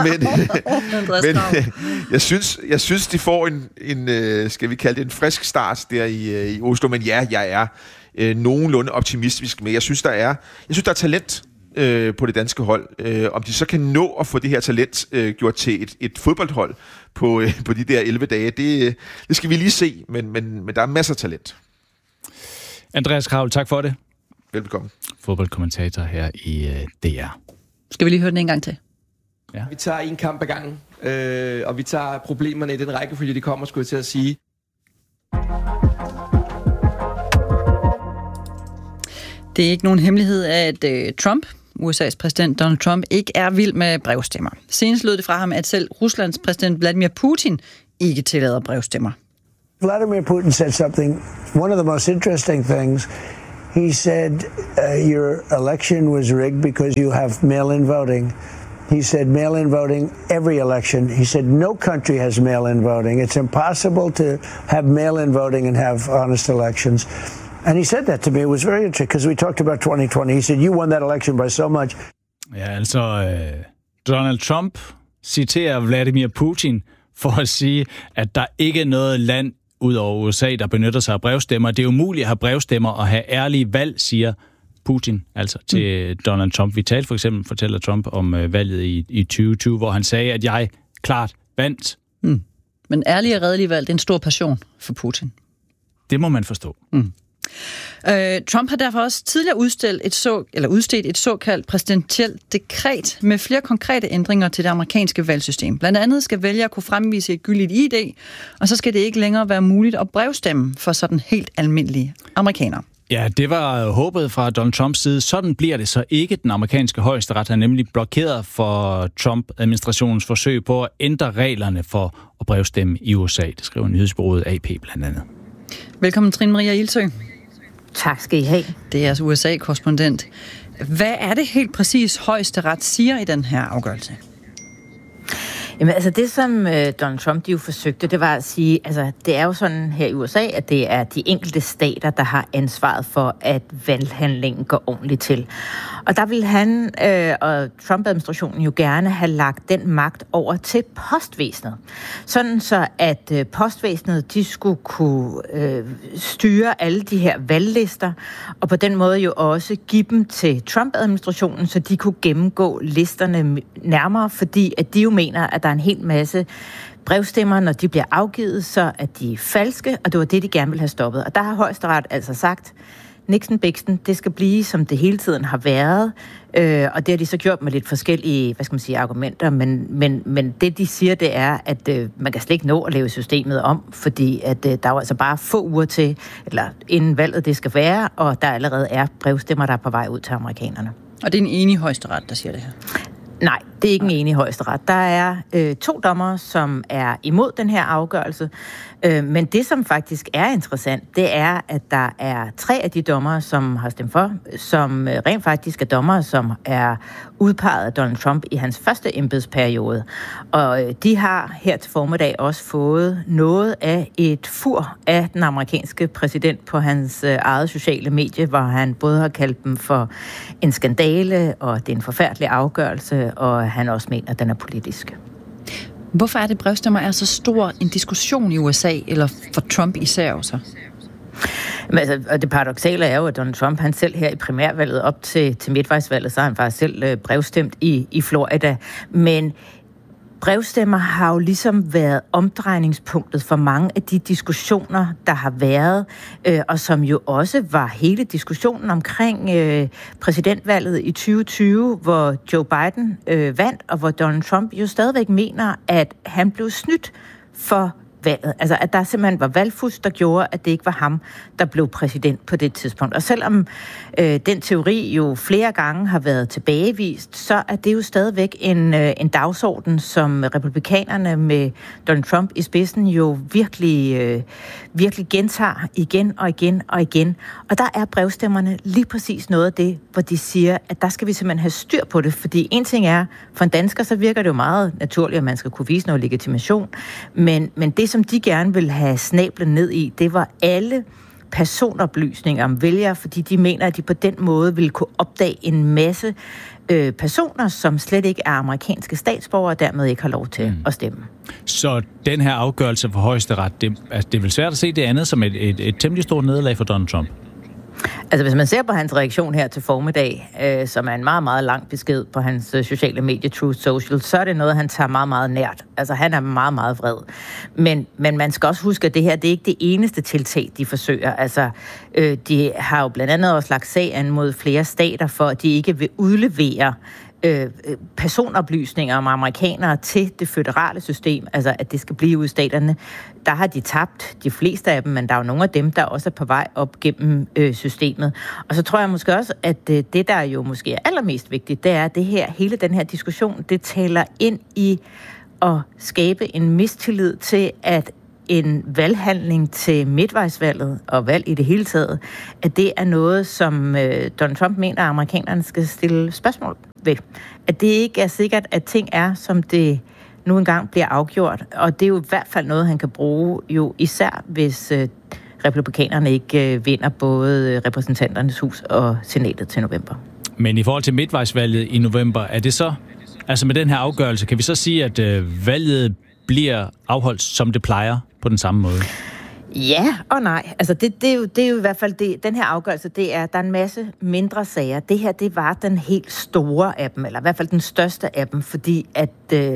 men jeg synes, de får en skal vi kalde det en frisk start der i Oslo, men ja, jeg er nogenlunde optimistisk, men jeg synes, der er talent på det danske hold. Om de så kan nå at få det her talent gjort til et fodboldhold på de der 11 dage, det skal vi lige se, men der er masser af talent. Andreas Kraul, tak for det. Velbekomme. Fodboldkommentator her i DR. Skal vi lige høre den en gang til? Ja. Vi tager en kamp ad gangen, og vi tager problemerne i den rækkefølge, de kommer, skulle jeg til at sige. Det er ikke nogen hemmelighed, at Trump, USA's præsident Donald Trump, ikke er vild med brevstemmer. Senest lød det fra ham, at selv Ruslands præsident Vladimir Putin ikke tillader brevstemmer. Vladimir Putin said something, one of the most interesting things. He said your election was rigged because you have mail-in voting. He said mail-in voting every election. He said no country has mail-in voting. It's impossible to have mail-in voting and have honest elections. And he said that to me. It was very interesting because we talked about 2020. He said, you won that election by so much. Ja, altså Donald Trump citerer Vladimir Putin for at sige, at der ikke er noget land ud over USA, der benytter sig af brevstemmer. Det er umuligt at have brevstemmer og have ærlige valg, siger Putin altså til Donald Trump. Vi talte for eksempel, fortæller Trump om valget i 2020, hvor han sagde, at jeg klart vandt. Men ærlige og redelige valg, det er en stor passion for Putin. Det må man forstå. Trump har derfor også tidligere udstedt et såkaldt præsidentielt dekret med flere konkrete ændringer til det amerikanske valgsystem. Blandt andet skal vælgere kunne fremvise et gyldigt ID, og så skal det ikke længere være muligt at brevstemme for sådan helt almindelige amerikanere. Ja, det var håbet fra Donald Trumps side. Sådan bliver det så ikke. Den amerikanske højesteret har nemlig blokeret for Trump-administrationens forsøg på at ændre reglerne for at brevstemme i USA. Det skriver nyhedsbureauet AP blandt andet. Velkommen, Trine Maria Ildsø. Tak skal I have. Det er jeres USA-korrespondent. Hvad er det helt præcis højesteret siger i den her afgørelse? Jamen altså det, som Donald Trump de jo forsøgte, det var at sige, altså det er jo sådan her i USA, at det er de enkelte stater, der har ansvaret for, at valghandlingen går ordentligt til. Og der ville han og Trump-administrationen jo gerne have lagt den magt over til postvæsenet. Sådan så, at postvæsenet de skulle kunne styre alle de her valglister, og på den måde jo også give dem til Trump-administrationen, så de kunne gennemgå listerne nærmere, fordi at de jo mener, at der er en hel masse brevstemmer, når de bliver afgivet, så at de er falske, og det var det, de gerne ville have stoppet. Og der har højesteret altså sagt, Nixon Bixen, det skal blive, som det hele tiden har været, og det har de så gjort med lidt forskellige, argumenter, men det, de siger, det er, at man kan slet ikke nå at lave systemet om, fordi at der er altså bare få uger til, eller inden valget det skal være, og der allerede er brevstemmer, der er på vej ud til amerikanerne. Og det er en enig højesteret, der siger det her? Nej, det er ikke en enig højesteret. Der er 2 dommere, som er imod den her afgørelse. Men det, som faktisk er interessant, det er, at der er 3 af de dommere, som har stemt for, som rent faktisk er dommere, som er udpeget af Donald Trump i hans første embedsperiode. Og de har her til formiddag også fået noget af et fur af den amerikanske præsident på hans eget sociale medie, hvor han både har kaldt dem for en skandale, og det er en forfærdelig afgørelse, og han også mener, at den er politisk. Hvorfor er det, brevstemmer er så stor en diskussion i USA, eller for Trump især også? Men altså, og det paradoksale er jo, at Donald Trump, han selv her i primærvalget op til midtvejsvalget, så har han faktisk selv brevstemt i Florida. Men brevstemmer har jo ligesom været omdrejningspunktet for mange af de diskussioner, der har været, og som jo også var hele diskussionen omkring præsidentvalget i 2020, hvor Joe Biden vandt, og hvor Donald Trump jo stadigvæk mener, at han blev snydt for valget. Altså, at der simpelthen var valgfusk, der gjorde, at det ikke var ham, der blev præsident på det tidspunkt. Og selvom den teori jo flere gange har været tilbagevist, så er det jo stadigvæk en dagsorden, som republikanerne med Donald Trump i spidsen jo virkelig gentager igen og igen og igen. Og der er brevstemmerne lige præcis noget af det, hvor de siger, at der skal vi simpelthen have styr på det. Fordi en ting er, for en dansker, så virker det jo meget naturligt, at man skal kunne vise noget legitimation. Men det, som de gerne vil have snablen ned i, det var alle personoplysninger om vælgere, fordi de mener, at de på den måde ville kunne opdage en masse personer, som slet ikke er amerikanske statsborgere, og dermed ikke har lov til at stemme. Så den her afgørelse for højesteret, det er vel svært at se det andet som et temmelig stort nederlag for Donald Trump? Altså, hvis man ser på hans reaktion her til formiddag, som er en meget, meget lang besked på hans sociale medie, Truth Social, så er det noget, han tager meget, meget nært. Altså, han er meget, meget vred. Men man skal også huske, at det her, det er ikke det eneste tiltag, de forsøger. Altså, de har jo blandt andet også lagt sag an mod flere stater, for at de ikke vil udlevere personoplysninger om amerikanere til det føderale system, altså at det skal blive ud i staterne, der har de tabt de fleste af dem, men der er jo nogle af dem, der også er på vej op gennem systemet. Og så tror jeg måske også, at det, der jo måske er allermest vigtigt, det er, at hele den her diskussion, det taler ind i at skabe en mistillid til, at en valghandling til midtvejsvalget og valg i det hele taget, at det er noget, som Donald Trump mener, at amerikanerne skal stille spørgsmål ved. At det ikke er sikkert, at ting er, som det nu engang bliver afgjort. Og det er jo i hvert fald noget, han kan bruge, jo især hvis republikanerne ikke vinder både repræsentanternes hus og senatet til november. Men i forhold til midtvejsvalget i november, er det så, altså med den her afgørelse, kan vi så sige, at valget bliver afholdt, som det plejer, på den samme måde? Ja og nej. Altså det er jo i hvert fald det, den her afgørelse, der er en masse mindre sager. Det her, det var den helt store af dem, eller i hvert fald den største af dem, fordi at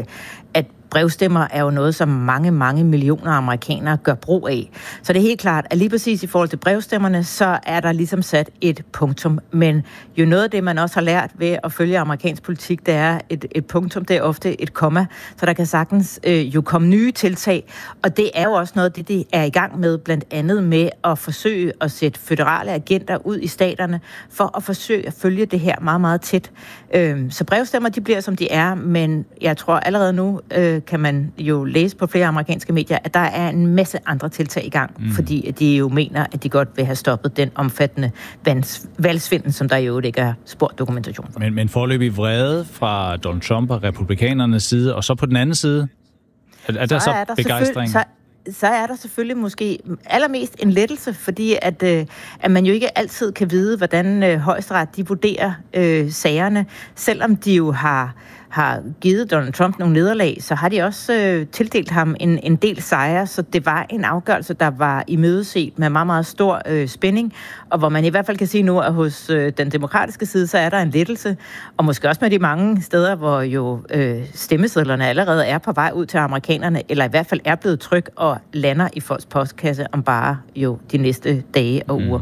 brevstemmer er jo noget, som mange, mange millioner amerikanere gør brug af. Så det er helt klart, at lige præcis i forhold til brevstemmerne, så er der ligesom sat et punktum. Men jo noget af det, man også har lært ved at følge amerikansk politik, det er et punktum, det er ofte et komma. Så der kan sagtens jo komme nye tiltag. Og det er jo også noget af det, de er i gang med, blandt andet med at forsøge at sætte føderale agenter ud i staterne, for at forsøge at følge det her meget, meget tæt. Så brevstemmer, de bliver, som de er, men jeg tror allerede nu kan man jo læse på flere amerikanske medier, at der er en masse andre tiltag i gang, fordi de jo mener, at de godt vil have stoppet den omfattende valgsvindel, som der jo ikke er spurgt dokumentation for. Men foreløbig vrede fra Donald Trump og republikanernes side, og så på den anden side, er der så begejstring? Så er der selvfølgelig måske allermest en lettelse, fordi at man jo ikke altid kan vide, hvordan højesteret de vurderer sagerne, selvom de jo har givet Donald Trump nogle nederlag, så har de også tildelt ham en del sejre, så det var en afgørelse, der var imødeset med meget, meget stor spænding, og hvor man i hvert fald kan sige nu, at hos den demokratiske side, så er der en lettelse, og måske også med de mange steder, hvor jo stemmesedlerne allerede er på vej ud til amerikanerne, eller i hvert fald er blevet trykt og lander i folks postkasse om bare jo de næste dage og uger.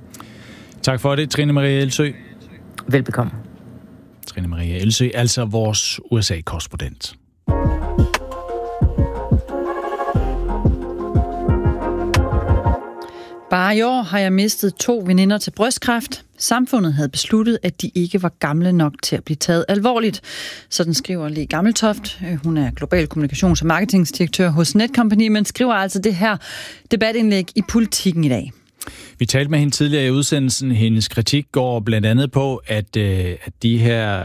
Tak for det, Trine Marie Elsø. Velbekomme. Trine Marie Elsø, altså vores USA-korrespondent. Bare i år har jeg mistet 2 veninder til brystkræft. Samfundet havde besluttet, at de ikke var gamle nok til at blive taget alvorligt. Sådan skriver Le Gammeltoft. Hun er global kommunikations- og marketingdirektør hos Netcompany, men skriver altså det her debatindlæg i Politikken i dag. Vi talte med hende tidligere i udsendelsen. Hendes kritik går blandt andet på, at det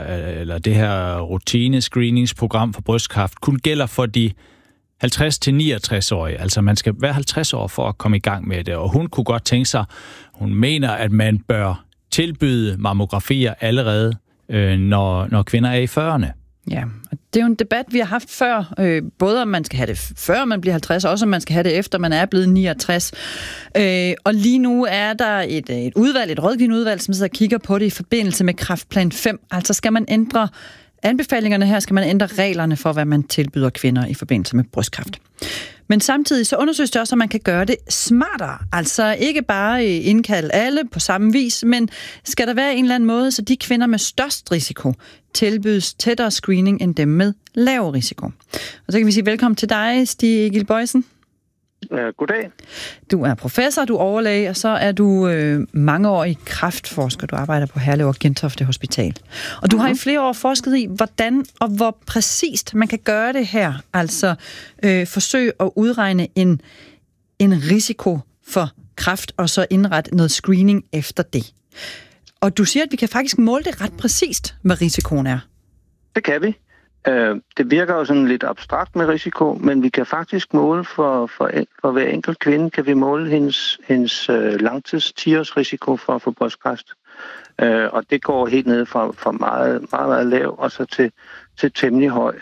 her rutine-screeningsprogram for brystkræft kun gælder for de 50-69-årige. Altså man skal være 50 år for at komme i gang med det. Og hun kunne godt tænke sig, hun mener, at man bør tilbyde mammografier allerede, når kvinder er i 40'erne. Ja, og det er jo en debat, vi har haft før. Både om man skal have det før man bliver 50, og også om man skal have det efter man er blevet 69. Og lige nu er der et udvalg, et rådgivende udvalg, som sidder og kigger på det i forbindelse med Kræftplan 5. Altså skal man ændre anbefalingerne her, skal man ændre reglerne for, hvad man tilbyder kvinder i forbindelse med brystkræft. Men samtidig så undersøges det også, at man kan gøre det smartere. Altså ikke bare indkalde alle på samme vis, men skal der være en eller anden måde, så de kvinder med størst risiko tilbydes tættere screening end dem med lav risiko. Og så kan vi sige velkommen til dig, Stig Egil Boysen. Goddag. Du er professor, du er overlæge, og så er du mangeårig kræftforsker. Du arbejder på Herlev og Gentofte Hospital. Og du har i flere år forsket i, hvordan og hvor præcist man kan gøre det her. Altså forsøge at udregne en risiko for kræft, og så indrette noget screening efter det. Og du siger, at vi kan faktisk måle det ret præcist, hvad risikoen er. Det kan vi. Det virker jo sådan lidt abstrakt med risiko, men vi kan faktisk måle for hver enkelt kvinde, kan vi måle hendes langtids-10-års-risiko for at få brystkræft. Og det går helt ned fra meget, meget, meget lav og så til temmelig høj.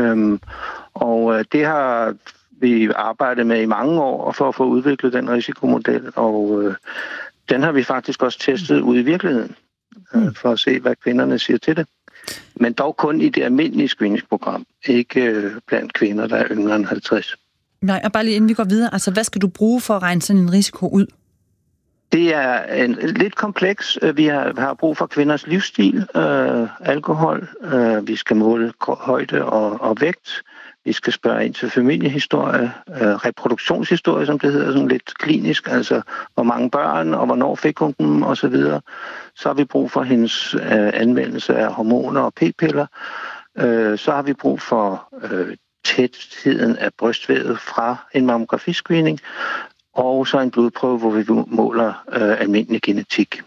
Og det har vi arbejdet med i mange år for at få udviklet den risikomodel, og den har vi faktisk også testet ude i virkeligheden, for at se, hvad kvinderne siger til det. Men dog kun i det almindelige screeningsprogram, ikke blandt kvinder, der er yngre end 50. Nej, og bare lige inden vi går videre, altså hvad skal du bruge for at regne sådan en risiko ud? Det er lidt kompleks. Vi har brug for kvinders livsstil, alkohol. Vi skal måle højde og vægt. Vi skal spørge ind til familiehistorie, reproduktionshistorie, som det hedder, sådan lidt klinisk, altså hvor mange børn, og hvornår fik hun dem, osv. Så har vi brug for hendes anvendelse af hormoner og p-piller. Så har vi brug for tætheden af brystvævet fra en mammografiscreening, og så en blodprøve, hvor vi måler almindelig genetik.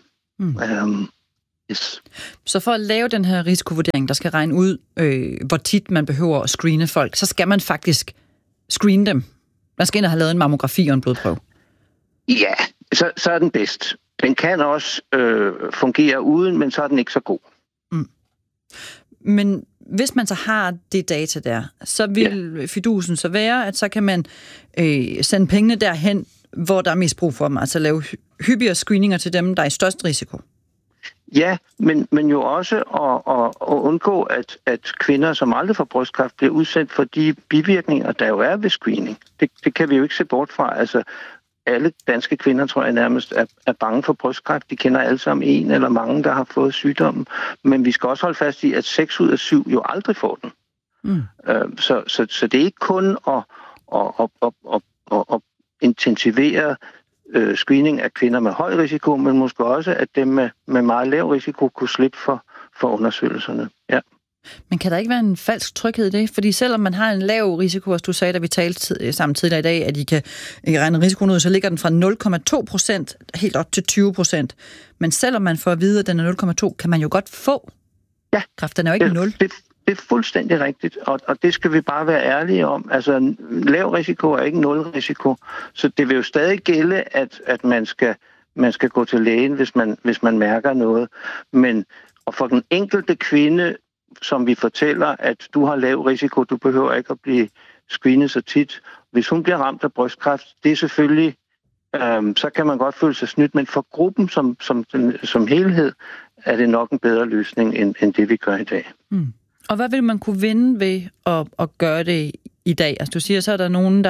Yes. Så for at lave den her risikovurdering, der skal regne ud, hvor tit man behøver at screene folk, så skal man faktisk screene dem. Man skal ind og have lavet en mammografi og en blodprøve. Ja, så er den bedst. Den kan også fungere uden, men så er den ikke så god. Men hvis man så har det data der, så vil fidusen så være, at så kan man sende pengene derhen, hvor der er mest brug for dem. Altså lave hyppigere screeninger til dem, der er i størst risiko. Ja, men jo også at undgå, at kvinder, som aldrig får brystkræft, bliver udsat for de bivirkninger, der jo er ved screening. Det kan vi jo ikke se bort fra. Altså, alle danske kvinder, tror jeg nærmest, er bange for brystkræft. De kender alle sammen en eller mange, der har fået sygdommen. Men vi skal også holde fast i, at 6 ud af 7 jo aldrig får den. Så det er ikke kun at intensivere screening af kvinder med høj risiko, men måske også, at dem med meget lav risiko kunne slippe for undersøgelserne. Ja. Men kan der ikke være en falsk tryghed i det? Fordi selvom man har en lav risiko, og du sagde, da vi talte sammen tidligere i dag, at I kan regne risikoen ud, så ligger den fra 0,2% helt op til 20%. Men selvom man får at vide, at den er 0,2, kan man jo godt få kræft. Den er jo ikke 0. Det er fuldstændig rigtigt, og det skal vi bare være ærlige om. Altså, lav risiko er ikke nul risiko, så det vil jo stadig gælde, at man skal gå til lægen, hvis man mærker noget. Men og for den enkelte kvinde, som vi fortæller, at du har lav risiko, du behøver ikke at blive screenet så tit. Hvis hun bliver ramt af brystkræft, det er selvfølgelig, så kan man godt føle sig snydt, men for gruppen som helhed, er det nok en bedre løsning, end det vi gør i dag. Og hvad vil man kunne vinde ved at gøre det i dag? Altså du siger, så er der nogen,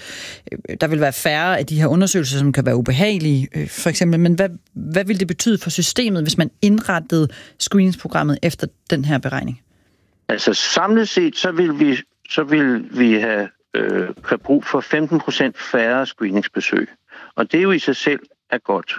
der vil være færre af de her undersøgelser, som kan være ubehagelige, for eksempel. Men hvad vil det betyde for systemet, hvis man indrettede screeningsprogrammet efter den her beregning? Altså samlet set, så vil vi have brug for 15% færre screeningsbesøg. Og det er jo i sig selv er godt.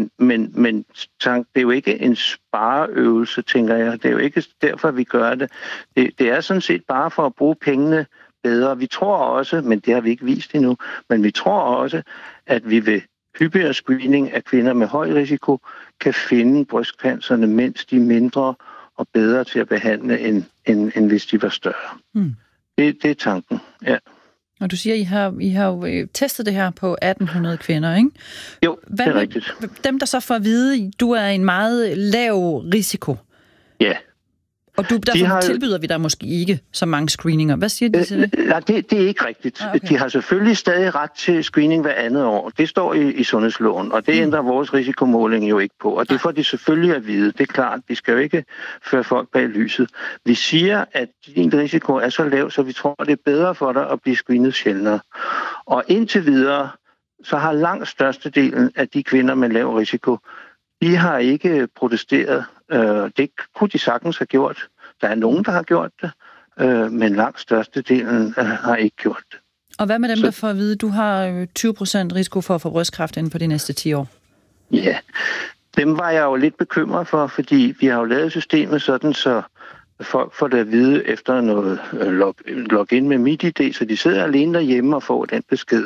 Men det er jo ikke en spareøvelse, tænker jeg. Det er jo ikke derfor, vi gør det. Det er sådan set bare for at bruge pengene bedre. Vi tror også, men det har vi ikke vist endnu, men vi tror også, at vi ved hyppigere screening af kvinder med høj risiko kan finde brystcancerne, mens de er mindre og bedre til at behandle, end hvis de var større. Det er tanken, ja. Og du siger, I har jo testet det her på 1800 kvinder, ikke? Jo, det er rigtigt. Dem, der så får at vide, du er en meget lav risiko. Ja. Og derfor tilbyder vi dig måske ikke så mange screeninger. Hvad siger de til det? Nej, det er ikke rigtigt. Okay. De har selvfølgelig stadig ret til screening hver andet år. Det står i sundhedsloven, og det ændrer vores risikomåling jo ikke på. Og det får de selvfølgelig at vide. Det er klart, vi skal jo ikke føre folk bag lyset. Vi siger, at din risiko er så lav, så vi tror, det er bedre for dig at blive screenet sjældnere. Og indtil videre, så har langt størstedelen af de kvinder med lav risiko, de har ikke protesteret. Det kunne de sagtens have gjort. Der er nogen, der har gjort det, men langt størstedelen har ikke gjort det. Og hvad med dem, der får at vide, at du har 20% risiko for at få brystkræft inden for de næste 10 år? Ja, dem var jeg jo lidt bekymret for, fordi vi har jo lavet systemet sådan, så folk får det at vide efter noget login med MitID, så de sidder alene derhjemme og får den besked.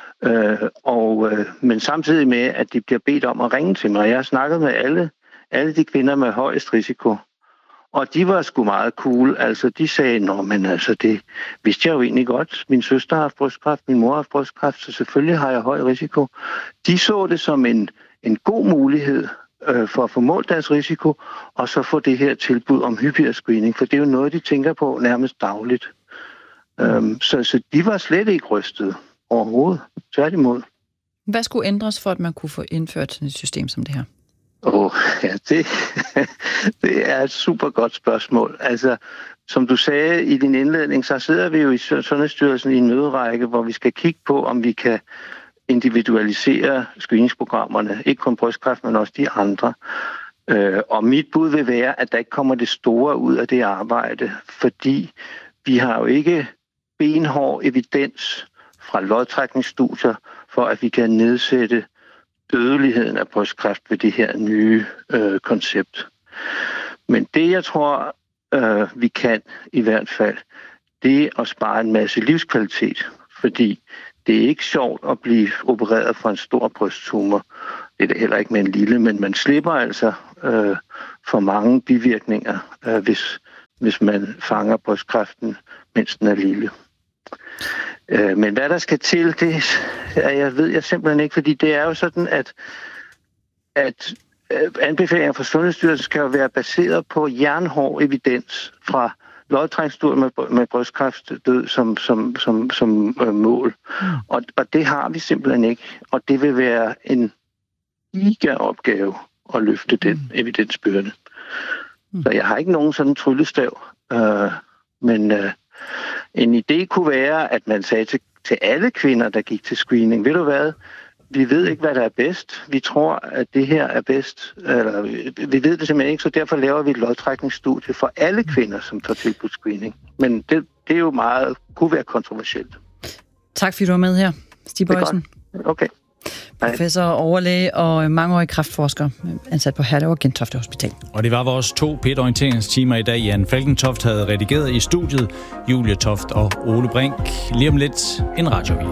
Men samtidig med, at de bliver bedt om at ringe til mig. Jeg har snakket med alle de kvinder med højest risiko, og de var sgu meget cool. Altså, de sagde, det vidste jeg jo egentlig godt. Min søster har haft brystkræft, min mor har haft brystkræft, så selvfølgelig har jeg høj risiko. De så det som en god mulighed for at få målt deres risiko, og så få det her tilbud om hyppigere screening, for det er jo noget, de tænker på nærmest dagligt. Så de var slet ikke rystet overhovedet. Tværtimod. Hvad skulle ændres for, at man kunne få indført sådan et system som det her? Det er et super godt spørgsmål. Altså, som du sagde i din indledning, så sidder vi jo i Sundhedsstyrelsen i en møderække, hvor vi skal kigge på, om vi kan individualisere screeningsprogrammerne, ikke kun brystkræft, men også de andre. Og mit bud vil være, at der ikke kommer det store ud af det arbejde, fordi vi har jo ikke benhård evidens fra lodtrækningsstudier for, at vi kan nedsætte dødeligheden af brystkræft ved det her nye koncept. Men det, jeg tror, vi kan i hvert fald, det er at spare en masse livskvalitet, fordi det er ikke sjovt at blive opereret for en stor brysttumor. Det er det heller ikke med en lille, men man slipper altså for mange bivirkninger, hvis man fanger brystkræften, mens den er lille. Men hvad der skal til, det ved jeg simpelthen ikke, fordi det er jo sådan, at anbefalinger fra Sundhedsstyrelsen skal jo være baseret på jernhård evidens fra lodtrækningsstudier med brystkræftdød som mål. Og det har vi simpelthen ikke, og det vil være en giga-opgave at løfte den evidensbyrde. Så jeg har ikke nogen sådan tryllestav, men en idé kunne være, at man sagde til alle kvinder, der gik til screening, ved du hvad, vi ved ikke, hvad der er bedst. Vi tror, at det her er bedst. Eller, vi ved det simpelthen ikke, så derfor laver vi et lodtrækningsstudie for alle kvinder, som tager tilbudt screening. Men det er jo meget, kunne være kontroversielt. Tak fordi du var med her, Stig Boysen. Okay. Professor, overlæge og mangeårig kræftforsker, ansat på Herlev og Gentofte Hospital. Og det var vores 2 P1-orienteringstimer i dag. Jan Falkentoft havde redigeret i studiet, Julie Toft og Ole Brink. Lige om lidt en radioavis.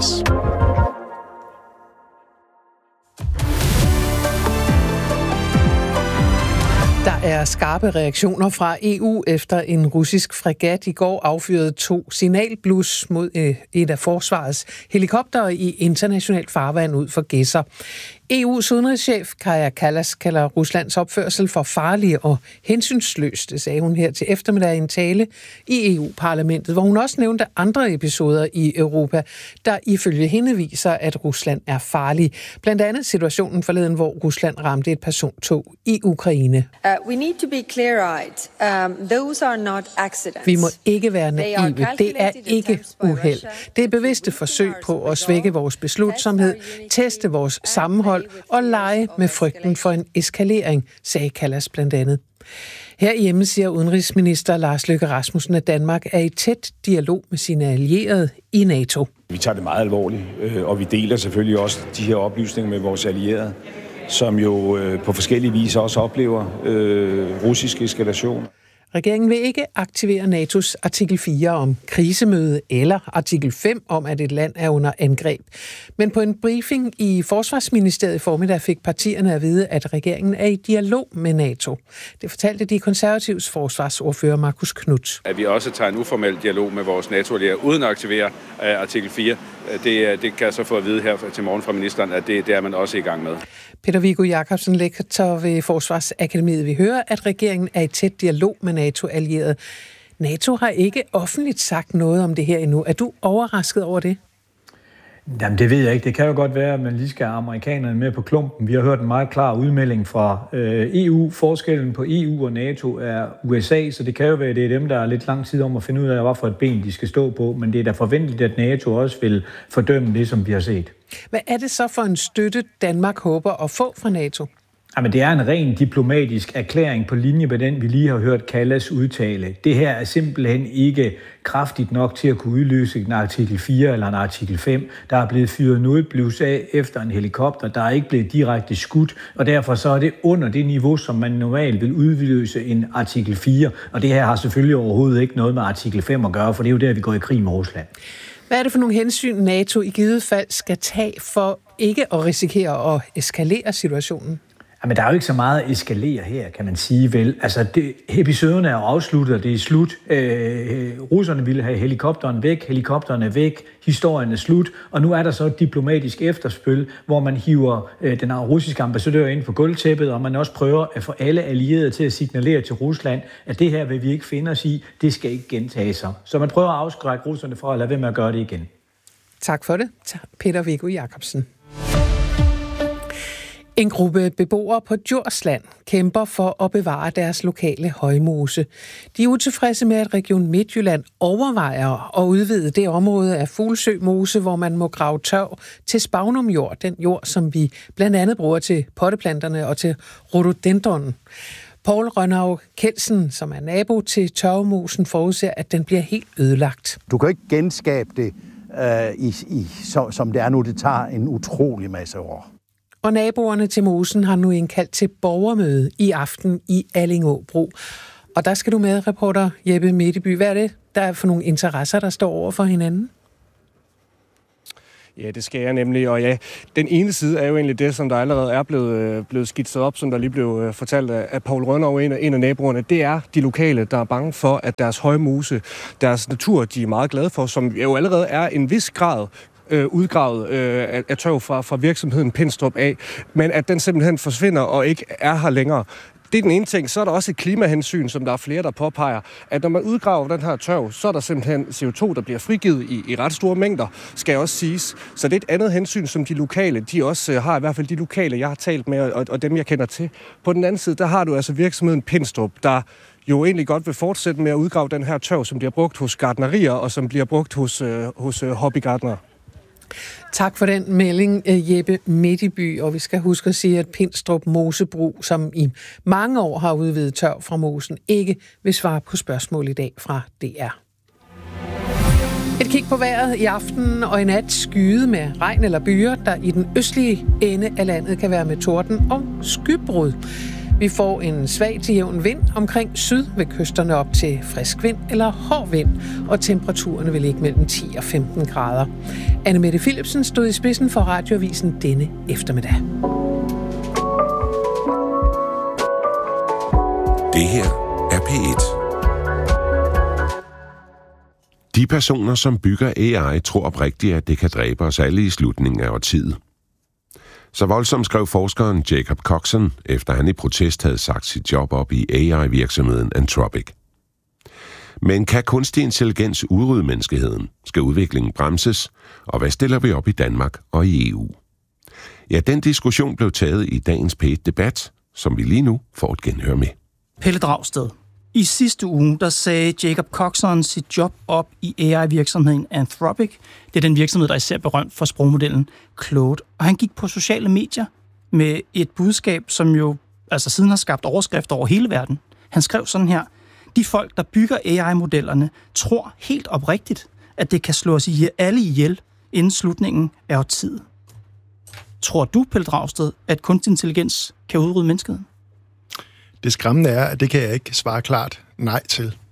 Der er skarpe reaktioner fra EU efter en russisk fregat i går affyrede 2 signalblus mod et af forsvarets helikoptere i internationalt farvand ud for Gedser. EU's udenrigschef Kaja Kallas kalder Ruslands opførsel for farlig og hensynsløs, det sagde hun her til eftermiddag i en tale i EU-parlamentet, hvor hun også nævnte andre episoder i Europa, der ifølge hende viser, at Rusland er farlig. Blandt andet situationen forleden, hvor Rusland ramte et persontog i Ukraine. We need to be clear-eyed. Those are not accidents. Vi må ikke være naive. Det er ikke uheld. Det er bevidste forsøg på at svække vores beslutsomhed, teste vores sammenhold og lege med frygten for en eskalering, sagde Kallas blandt andet. Herhjemme siger udenrigsminister Lars Løkke Rasmussen, at Danmark er i tæt dialog med sine allierede i NATO. Vi tager det meget alvorligt, og vi deler selvfølgelig også de her oplysninger med vores allierede, som jo på forskellige vis også oplever russisk eskalation. Regeringen vil ikke aktivere NATO's artikel 4 om krisemøde eller artikel 5 om, at et land er under angreb. Men på en briefing i Forsvarsministeriet i formiddag fik partierne at vide, at regeringen er i dialog med NATO. Det fortalte de konservatives forsvarsordfører Marcus Knuth. At vi også tager en uformel dialog med vores NATO-allierede uden at aktivere artikel 4. Det kan jeg så få at vide her til morgen fra ministeren, at det er man også i gang med. Peter Viggo Jacobsen, lektor ved Forsvarsakademiet, vil høre, at regeringen er i tæt dialog med NATO-allierede. NATO har ikke offentligt sagt noget om det her endnu. Er du overrasket over det? Jamen, det ved jeg ikke. Det kan jo godt være, at man lige skal have amerikanerne med på klumpen. Vi har hørt en meget klar udmelding fra EU. Forskellen på EU og NATO er USA, så det kan jo være, at det er dem, der er lidt lang tid om at finde ud af, hvad for et ben de skal stå på. Men det er da forventeligt, at NATO også vil fordømme det, som vi har set. Hvad er det så for en støtte, Danmark håber at få fra NATO? Jamen, det er en ren diplomatisk erklæring på linje med den, vi lige har hørt Kallas udtale. Det her er simpelthen ikke kraftigt nok til at kunne udløse en artikel 4 eller en artikel 5. Der er blevet fyret nødblus af efter en helikopter. Der er ikke blevet direkte skudt, og derfor så er det under det niveau, som man normalt vil udløse en artikel 4. Og det her har selvfølgelig overhovedet ikke noget med artikel 5 at gøre, for det er jo der, vi går i krig med Rusland. Hvad er det for nogle hensyn, NATO i givet fald skal tage for ikke at risikere at eskalere situationen? Jamen, der er jo ikke så meget at eskalere her, kan man sige vel. Altså, episoden er jo afsluttet, og det er slut. Russerne ville have helikopteren er væk, historien er slut, og nu er der så et diplomatisk efterspil, hvor man hiver den russiske ambassadør ind på gulvtæppet, og man også prøver at få alle allierede til at signalere til Rusland, at det her vil vi ikke finde os i, det skal ikke gentage sig. Så man prøver at afskrække russerne fra at lade være med at gøre det igen. Tak for det, Peter Viggo Jacobsen. En gruppe beboere på Djursland kæmper for at bevare deres lokale højmose. De er utilfredse med, at Region Midtjylland overvejer at udvide det område af Fuglsø Mose, hvor man må grave tørv til spagnumjord, den jord, som vi blandt andet bruger til potteplanterne og til rhododendronen. Poul Rønnaug Kelsen, som er nabo til tørvemosen, forudser, at den bliver helt ødelagt. Du kan ikke genskabe det, som det er nu. Det tager en utrolig masse år. Og naboerne til mosen har nu indkaldt til borgermøde i aften i Allingåbro. Og der skal du med, reporter Jeppe Midtby. Hvad er det, der er for nogle interesser, der står over for hinanden? Ja, det skal jeg nemlig, og ja, den ene side er jo egentlig det, som der allerede er blevet skitset op, som der lige blev fortalt af Poul Rønnaug, en af naboerne. Det er de lokale, der er bange for, at deres højmose, deres natur, de er meget glade for, som jo allerede er en vis grad udgravet af tørv fra virksomheden Pindstrup af, men at den simpelthen forsvinder og ikke er her længere. Det er den ene ting. Så er der også et klimahensyn, som der er flere, der påpeger, at når man udgraver den her tørv, så er der simpelthen CO2, der bliver frigivet i ret store mængder, skal også siges. Så det er et andet hensyn, som de lokale, de også har, i hvert fald de lokale, jeg har talt med, og dem, jeg kender til. På den anden side, der har du altså virksomheden Pindstrup, der jo egentlig godt vil fortsætte med at udgrave den her tørv, som bliver brugt hos gartnerier, og som bliver brugt hos hobbygartnere. Tak for den melding, Jeppe Midtby, og vi skal huske at sige, at Pindstrup Mosebrug, som i mange år har udvidet tørv fra mosen, ikke vil svare på spørgsmål i dag fra DR. Et kig på vejret i aften og i nat, skyde med regn eller byer, der i den østlige ende af landet kan være med torden og skybrud. Vi får en svag til jævn vind omkring syd ved kysterne op til frisk vind eller hård vind, og temperaturerne vil ligge mellem 10 og 15 grader. Anne-Mette Philipsen stod i spidsen for Radioavisen denne eftermiddag. Det her er P1. De personer, som bygger AI, tror oprigtigt, at det kan dræbe os alle i slutningen af årtiet. Så voldsomt skrev forskeren Jacob Coxon, efter han i protest havde sagt sit job op i AI-virksomheden Anthropic. Men kan kunstig intelligens udrydde menneskeheden? Skal udviklingen bremses? Og hvad stiller vi op i Danmark og i EU? Ja, den diskussion blev taget i dagens P1-debat, som vi lige nu får et genhør med. Pelle Dragsted. I sidste uge, der sagde Jacob Coxon sit job op i AI-virksomheden Anthropic. Det er den virksomhed, der er især berømt for sprogmodellen Claude. Og han gik på sociale medier med et budskab, som jo altså siden har skabt overskrifter over hele verden. Han skrev sådan her: de folk, der bygger AI-modellerne, tror helt oprigtigt, at det kan slå os alle ihjel inden slutningen af årtiet. Tror du, Pelle Dragsted, at kunstig intelligens kan udrydde menneskeheden? Det skræmmende er, at det kan jeg ikke svare klart nej til.